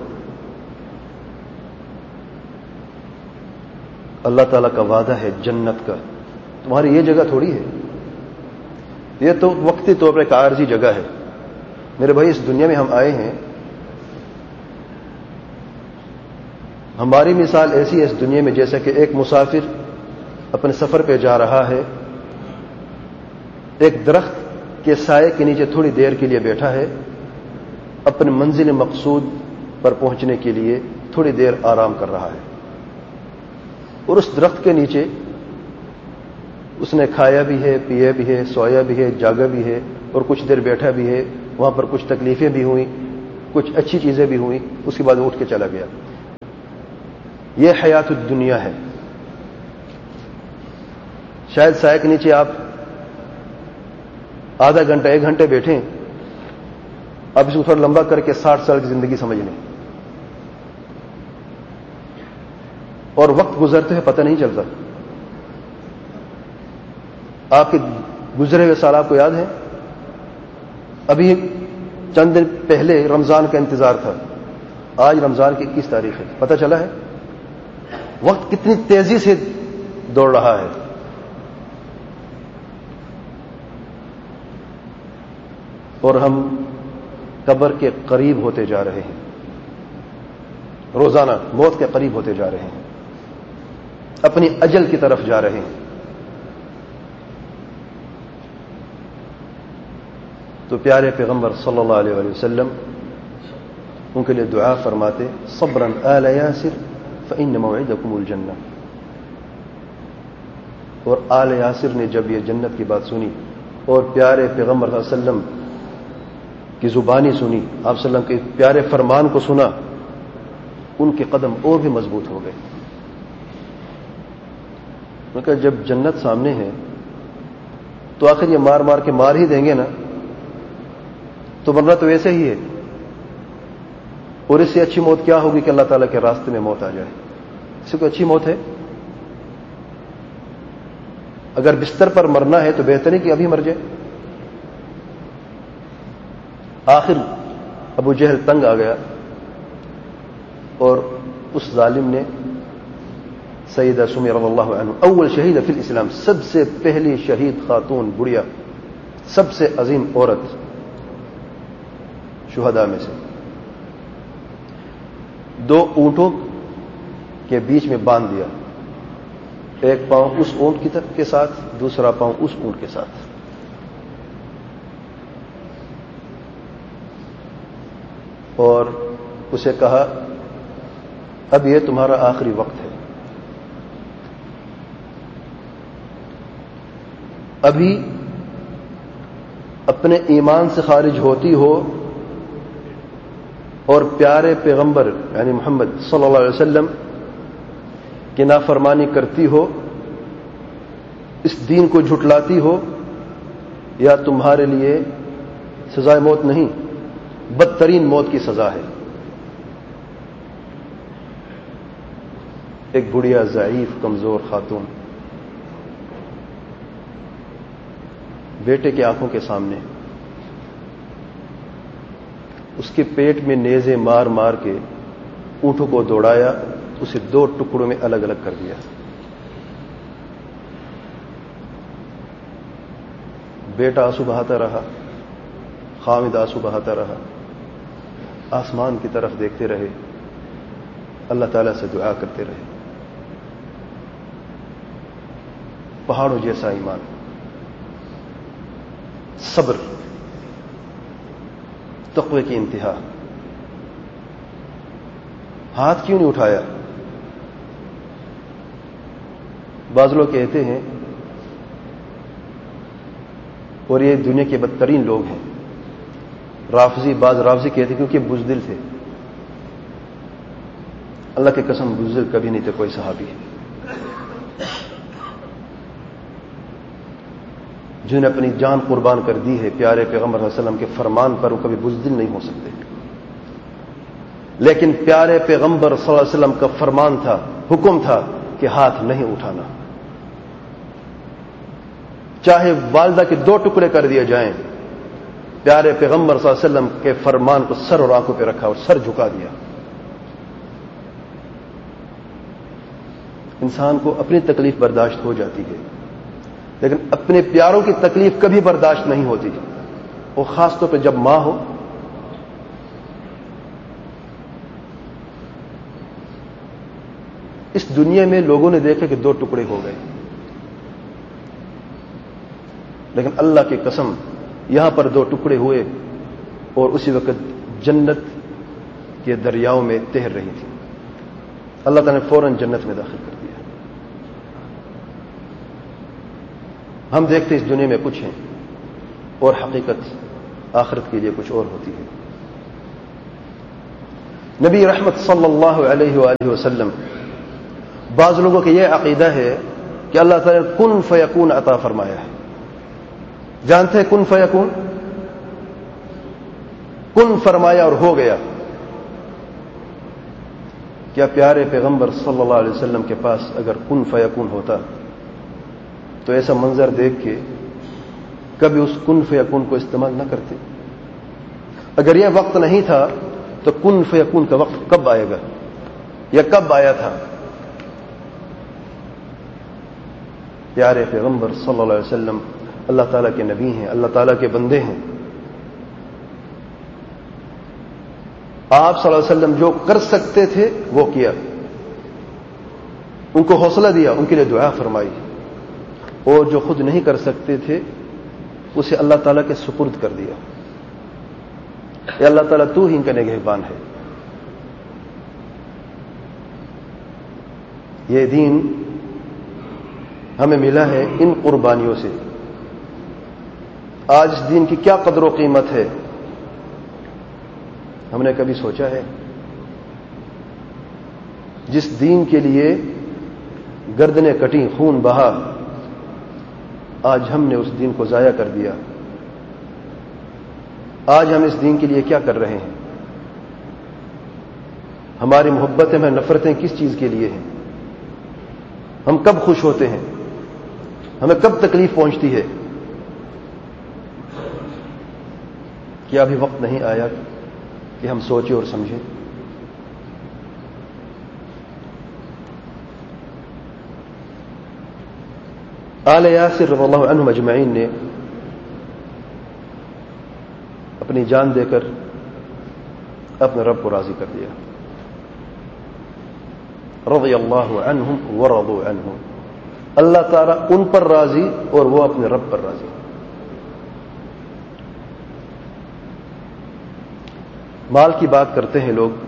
اللہ تعالیٰ کا وعدہ ہے جنت کا، تمہاری یہ جگہ تھوڑی ہے، یہ تو وقتی طور پر ایک عارضی جگہ ہے. میرے بھائی اس دنیا میں ہم آئے ہیں، ہماری مثال ایسی ہے اس دنیا میں جیسا کہ ایک مسافر اپنے سفر پہ جا رہا ہے، ایک درخت کے سائے کے نیچے تھوڑی دیر کے لیے بیٹھا ہے، اپنے منزل مقصود پر پہنچنے کے لیے تھوڑی دیر آرام کر رہا ہے. اور اس درخت کے نیچے اس نے کھایا بھی ہے، پیا بھی ہے، سویا بھی ہے، جاگا بھی ہے اور کچھ دیر بیٹھا بھی ہے. وہاں پر کچھ تکلیفیں بھی ہوئیں، کچھ اچھی چیزیں بھی ہوئیں، اس کے بعد اٹھ کے چلا گیا. یہ حیات الدنیا ہے. شاید سائے کے نیچے آپ آدھا گھنٹہ 1 گھنٹے بیٹھیں, اب اس کو تھوڑا لمبا کر کے 60 سال کی زندگی سمجھ لیں, اور وقت گزرتے ہوئے پتہ نہیں چلتا. آپ کے گزرے ہوئے سال آپ کو یاد ہے؟ ابھی چند دن پہلے رمضان کا انتظار تھا, آج رمضان کی 21 تاریخ ہے. پتہ چلا ہے وقت کتنی تیزی سے دوڑ رہا ہے. اور ہم قبر کے قریب ہوتے جا رہے ہیں, روزانہ موت کے قریب ہوتے جا رہے ہیں, اپنی اجل کی طرف جا رہے ہیں. تو پیارے پیغمبر صلی اللہ علیہ وآلہ وسلم ان کے لیے دعا فرماتے, صبرا آل یاسر فإن موعدکم الجنہ. اور آل یاسر نے جب یہ جنت کی بات سنی اور پیارے پیغمبر صلی اللہ علیہ وسلم کی زبانی سنی, آپ صلی اللہ علیہ وسلم کے پیارے فرمان کو سنا, ان کے قدم اور بھی مضبوط ہو گئے. میں کہا جب جنت سامنے ہے تو آخر یہ مار مار کے مار ہی دیں گے نا, تو مرنا تو ویسے ہی ہے. اور اس سے اچھی موت کیا ہوگی کہ اللہ تعالیٰ کے راستے میں موت آ جائے. اس سے کوئی اچھی موت ہے؟ اگر بستر پر مرنا ہے تو بہتر ہے کہ ابھی مر جائے. آخر ابو جہل تنگ آ گیا اور اس ظالم نے سیدہ سمیہ رضی اللہ عنہ, اول شہید فی الاسلام, سب سے پہلی شہید خاتون بڑھیا, سب سے عظیم عورت شہداء میں سے, 2 اونٹوں کے بیچ میں باندھ دیا, ایک پاؤں اس اونٹ کی طرف کے ساتھ, دوسرا پاؤں اس اونٹ کے ساتھ. اور اسے کہا اب یہ تمہارا آخری وقت ہے, ابھی اپنے ایمان سے خارج ہوتی ہو اور پیارے پیغمبر یعنی محمد صلی اللہ علیہ وسلم کی نافرمانی کرتی ہو, اس دین کو جھٹلاتی ہو, یا تمہارے لیے سزائے موت نہیں بدترین موت کی سزا ہے. ایک بڑھیا ضعیف کمزور خاتون بیٹے کی آنکھوں کے سامنے اس کے پیٹ میں نیزے مار مار کے اونٹوں کو دوڑایا, اسے 2 ٹکڑوں میں الگ الگ کر دیا. بیٹا آنسو بہاتا رہا, خامد آنسو بہاتا رہا, آسمان کی طرف دیکھتے رہے, اللہ تعالیٰ سے دعا کرتے رہے. پہاڑوں جیسا ایمان, صبر, تقوی کی انتہا. ہاتھ کیوں نہیں اٹھایا؟ بعض لوگ کہتے ہیں, اور یہ دنیا کے بدترین لوگ ہیں, بعض رافضی کہتے ہیں کیونکہ بزدل تھے. اللہ کی قسم بزدل کبھی نہیں تھے کوئی صحابی, جنہوں نے اپنی جان قربان کر دی ہے پیارے پیغمبر صلی اللہ علیہ وسلم کے فرمان پر, وہ کبھی بزدل نہیں ہو سکتے. لیکن پیارے پیغمبر صلی اللہ علیہ وسلم کا فرمان تھا, حکم تھا کہ ہاتھ نہیں اٹھانا, چاہے والدہ کے 2 ٹکڑے کر دیے جائیں. پیارے پیغمبر صلی اللہ علیہ وسلم کے فرمان کو سر اور آنکھوں پہ رکھا اور سر جھکا دیا. انسان کو اپنی تکلیف برداشت ہو جاتی ہے, لیکن اپنے پیاروں کی تکلیف کبھی برداشت نہیں ہوتی, اور خاص طور پہ جب ماں ہو. اس دنیا میں لوگوں نے دیکھا کہ 2 ٹکڑے ہو گئے, لیکن اللہ کی قسم یہاں پر 2 ٹکڑے ہوئے اور اسی وقت جنت کے دریاؤں میں تیر رہی تھی. اللہ تعالیٰ نے فوراً جنت میں داخل کر دیا. ہم دیکھتے اس دنیا میں کچھ ہیں اور حقیقت آخرت کے لیے کچھ اور ہوتی ہے. نبی رحمت صلی اللہ علیہ وآلہ وسلم بعض لوگوں کا یہ عقیدہ ہے کہ اللہ تعالیٰ نے کن فیکون عطا فرمایا ہے. جانتے ہیں کن فیکون؟ کن فرمایا اور ہو گیا. کیا پیارے پیغمبر صلی اللہ علیہ وسلم کے پاس اگر کن فیکون ہوتا تو ایسا منظر دیکھ کے کبھی اس کن فیکون کو استعمال نہ کرتے؟ اگر یہ وقت نہیں تھا تو کن فیکون کا وقت کب آئے گا یا کب آیا تھا؟ پیارے پیغمبر صلی اللہ علیہ وسلم اللہ تعالیٰ کے نبی ہیں، اللہ تعالیٰ کے بندے ہیں. آپ صلی اللہ علیہ وسلم جو کر سکتے تھے وہ کیا، ان کو حوصلہ دیا، ان کے لیے دعا فرمائی، اور جو خود نہیں کر سکتے تھے اسے اللہ تعالیٰ کے سپرد کر دیا. اے اللہ تعالیٰ تو ہی ان کا نگہبان ہے. یہ دین ہمیں ملا ہے ان قربانیوں سے. آج اس دین کی کیا قدر و قیمت ہے ہم نے کبھی سوچا ہے؟ جس دین کے لیے گردنیں کٹیں، خون بہا، آج ہم نے اس دین کو ضائع کر دیا. آج ہم اس دین کے لیے کیا کر رہے ہیں؟ ہماری محبتیں، ہمیں نفرتیں کس چیز کے لیے ہیں؟ ہم کب خوش ہوتے ہیں؟ ہمیں کب تکلیف پہنچتی ہے؟ کیا ابھی وقت نہیں آیا کہ ہم سوچیں اور سمجھیں؟ آل یاسر رضی اللہ عنہم اجمعین نے اپنی جان دے کر اپنے رب کو راضی کر دیا. رضی اللہ عنہم ورضوا عنہ، اللہ تعالیٰ ان پر راضی اور وہ اپنے رب پر راضی. مال کی بات کرتے ہیں لوگ.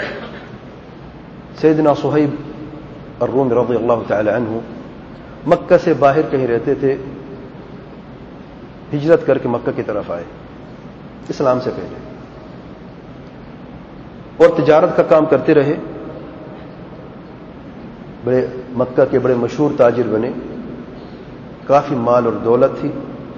سیدنا صہیب الرومی رضی اللہ تعالی عنہ مکہ سے باہر کہیں رہتے تھے، ہجرت کر کے مکہ کی طرف آئے اسلام سے پہلے، اور تجارت کا کام کرتے رہے. بڑے مکہ کے بڑے مشہور تاجر بنے، کافی مال اور دولت تھی.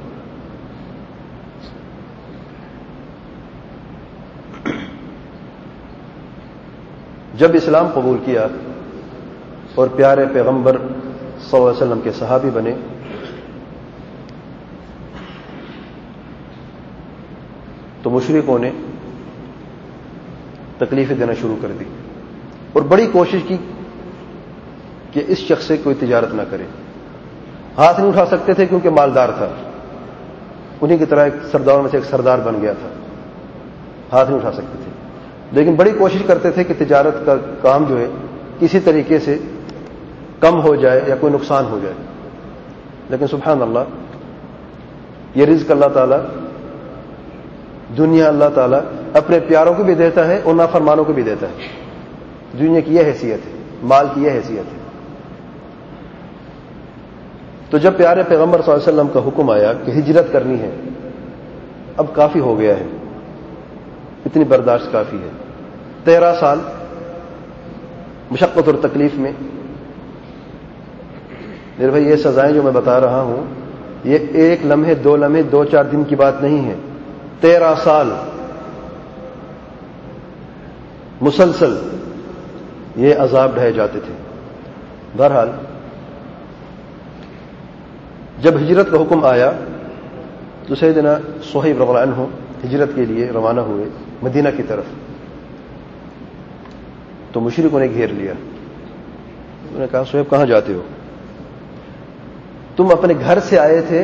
جب اسلام قبول کیا اور پیارے پیغمبر صلی اللہ علیہ وسلم کے صحابی بنے، تو مشرکوں نے تکلیفیں دینا شروع کر دی اور بڑی کوشش کی کہ اس شخص سے کوئی تجارت نہ کرے. ہاتھ نہیں اٹھا سکتے تھے کیونکہ مالدار تھا، انہی کی طرح ایک سرداروں میں سے ایک سردار بن گیا تھا، ہاتھ نہیں اٹھا سکتے تھے. لیکن بڑی کوشش کرتے تھے کہ تجارت کا کام جو ہے کسی طریقے سے کم ہو جائے یا کوئی نقصان ہو جائے. لیکن سبحان اللہ، یہ رزق اللہ تعالیٰ، دنیا اللہ تعالیٰ اپنے پیاروں کو بھی دیتا ہے اور نافرمانوں کو بھی دیتا ہے. دنیا کی یہ حیثیت ہے، مال کی یہ حیثیت ہے. تو جب پیارے پیغمبر صلی اللہ علیہ وسلم کا حکم آیا کہ ہجرت کرنی ہے، اب کافی ہو گیا ہے، اتنی برداشت کافی ہے. 13 سال مشقت اور تکلیف میں. میرے بھائی، یہ سزائیں جو میں بتا رہا ہوں یہ ایک لمحے، 2 لمحے، 2-4 دن کی بات نہیں ہے. 13 سال مسلسل یہ عذاب ڈھائے جاتے تھے. بہرحال جب ہجرت کا حکم آیا تو سیدنا صہیب رضی اللہ عنہ ہجرت کے لیے روانہ ہوئے مدینہ کی طرف. تو مشرکوں نے گھیر لیا. انہوں نے کہا، صہیب کہاں جاتے ہو؟ تم اپنے گھر سے آئے تھے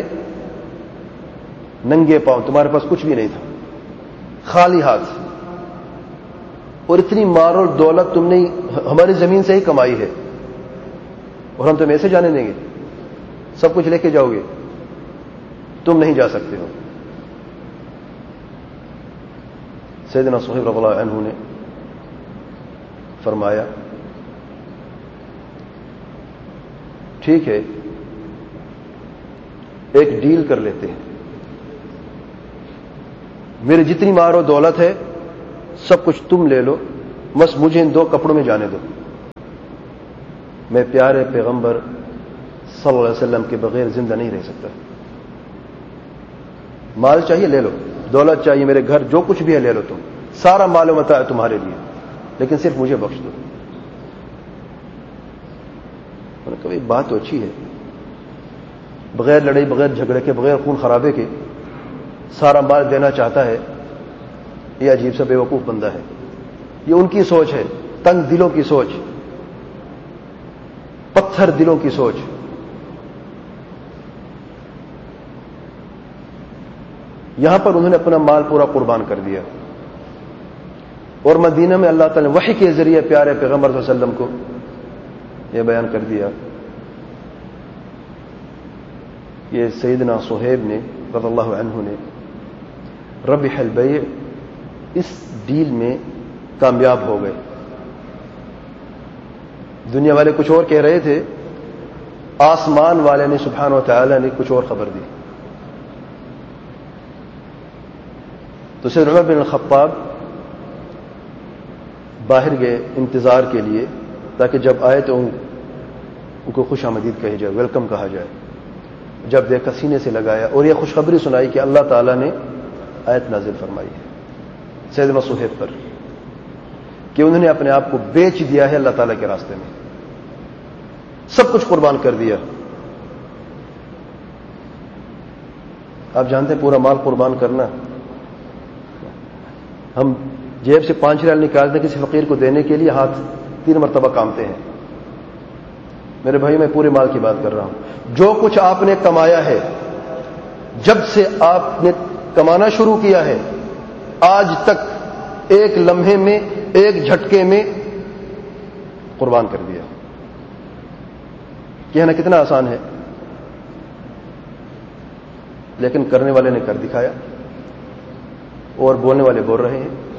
ننگے پاؤں، تمہارے پاس کچھ بھی نہیں تھا، خالی ہاتھ، اور اتنی مال اور دولت تم نے ہماری زمین سے ہی کمائی ہے، اور ہم تمہیں ایسے جانے دیں گے؟ سب کچھ لے کے جاؤ گے؟ تم نہیں جا سکتے ہو. سیدنا صہیب رضی اللہ عنہ نے فرمایا، ٹھیک ہے، ایک ڈیل کر لیتے ہیں، میری جتنی مال و دولت ہے سب کچھ تم لے لو، بس مجھے ان 2 کپڑوں میں جانے دو. میں پیارے پیغمبر صلی اللہ علیہ وسلم کے بغیر زندہ نہیں رہ سکتا. مال چاہیے لے لو، دولت چاہیے، میرے گھر جو کچھ بھی ہے لے لو، تم سارا مال و متاع ہے تمہارے لیے، لیکن صرف مجھے بخش دو. میں نے کہا بات تو اچھی ہے، بغیر لڑائی، بغیر جھگڑے کے، بغیر خون خرابے کے سارا مال دینا چاہتا ہے. یہ عجیب سا بیوقوف بندہ ہے. یہ ان کی سوچ ہے، تنگ دلوں کی سوچ، پتھر دلوں کی سوچ. یہاں پر انہوں نے اپنا مال پورا قربان کر دیا، اور مدینہ میں اللہ تعالی نے وحی کے ذریعے پیارے پیغمبر صلی اللہ علیہ وسلم کو یہ بیان کر دیا. یہ سیدنا صہیب نے رضی اللہ عنہ نے ربح البیع، اس ڈیل میں کامیاب ہو گئے. دنیا والے کچھ اور کہہ رہے تھے، آسمان والے نے سبحانہ و تعالی نے کچھ اور خبر دی. تو سیدنا عمر بن الخطاب باہر گئے انتظار کے لیے، تاکہ جب آئے تو ان کو خوش آمدید کہی جائے، ویلکم کہا جائے. جب دیکھا سینے سے لگایا اور یہ خوشخبری سنائی کہ اللہ تعالیٰ نے آیت نازل فرمائی ہے سیدنا صہیب پر کہ انہوں نے اپنے آپ کو بیچ دیا ہے اللہ تعالیٰ کے راستے میں، سب کچھ قربان کر دیا. آپ جانتے ہیں پورا مال قربان کرنا، ہم جیب سے 5 ریال نکالتے کسی فقیر کو دینے کے لیے ہاتھ 3 مرتبہ کامتے ہیں. میرے بھائی میں پورے مال کی بات کر رہا ہوں. جو کچھ آپ نے کمایا ہے، جب سے آپ نے کمانا شروع کیا ہے آج تک، ایک لمحے میں، ایک جھٹکے میں قربان کر دیا. کہنا کتنا آسان ہے، لیکن کرنے والے نے کر دکھایا اور بولنے والے بول رہے ہیں.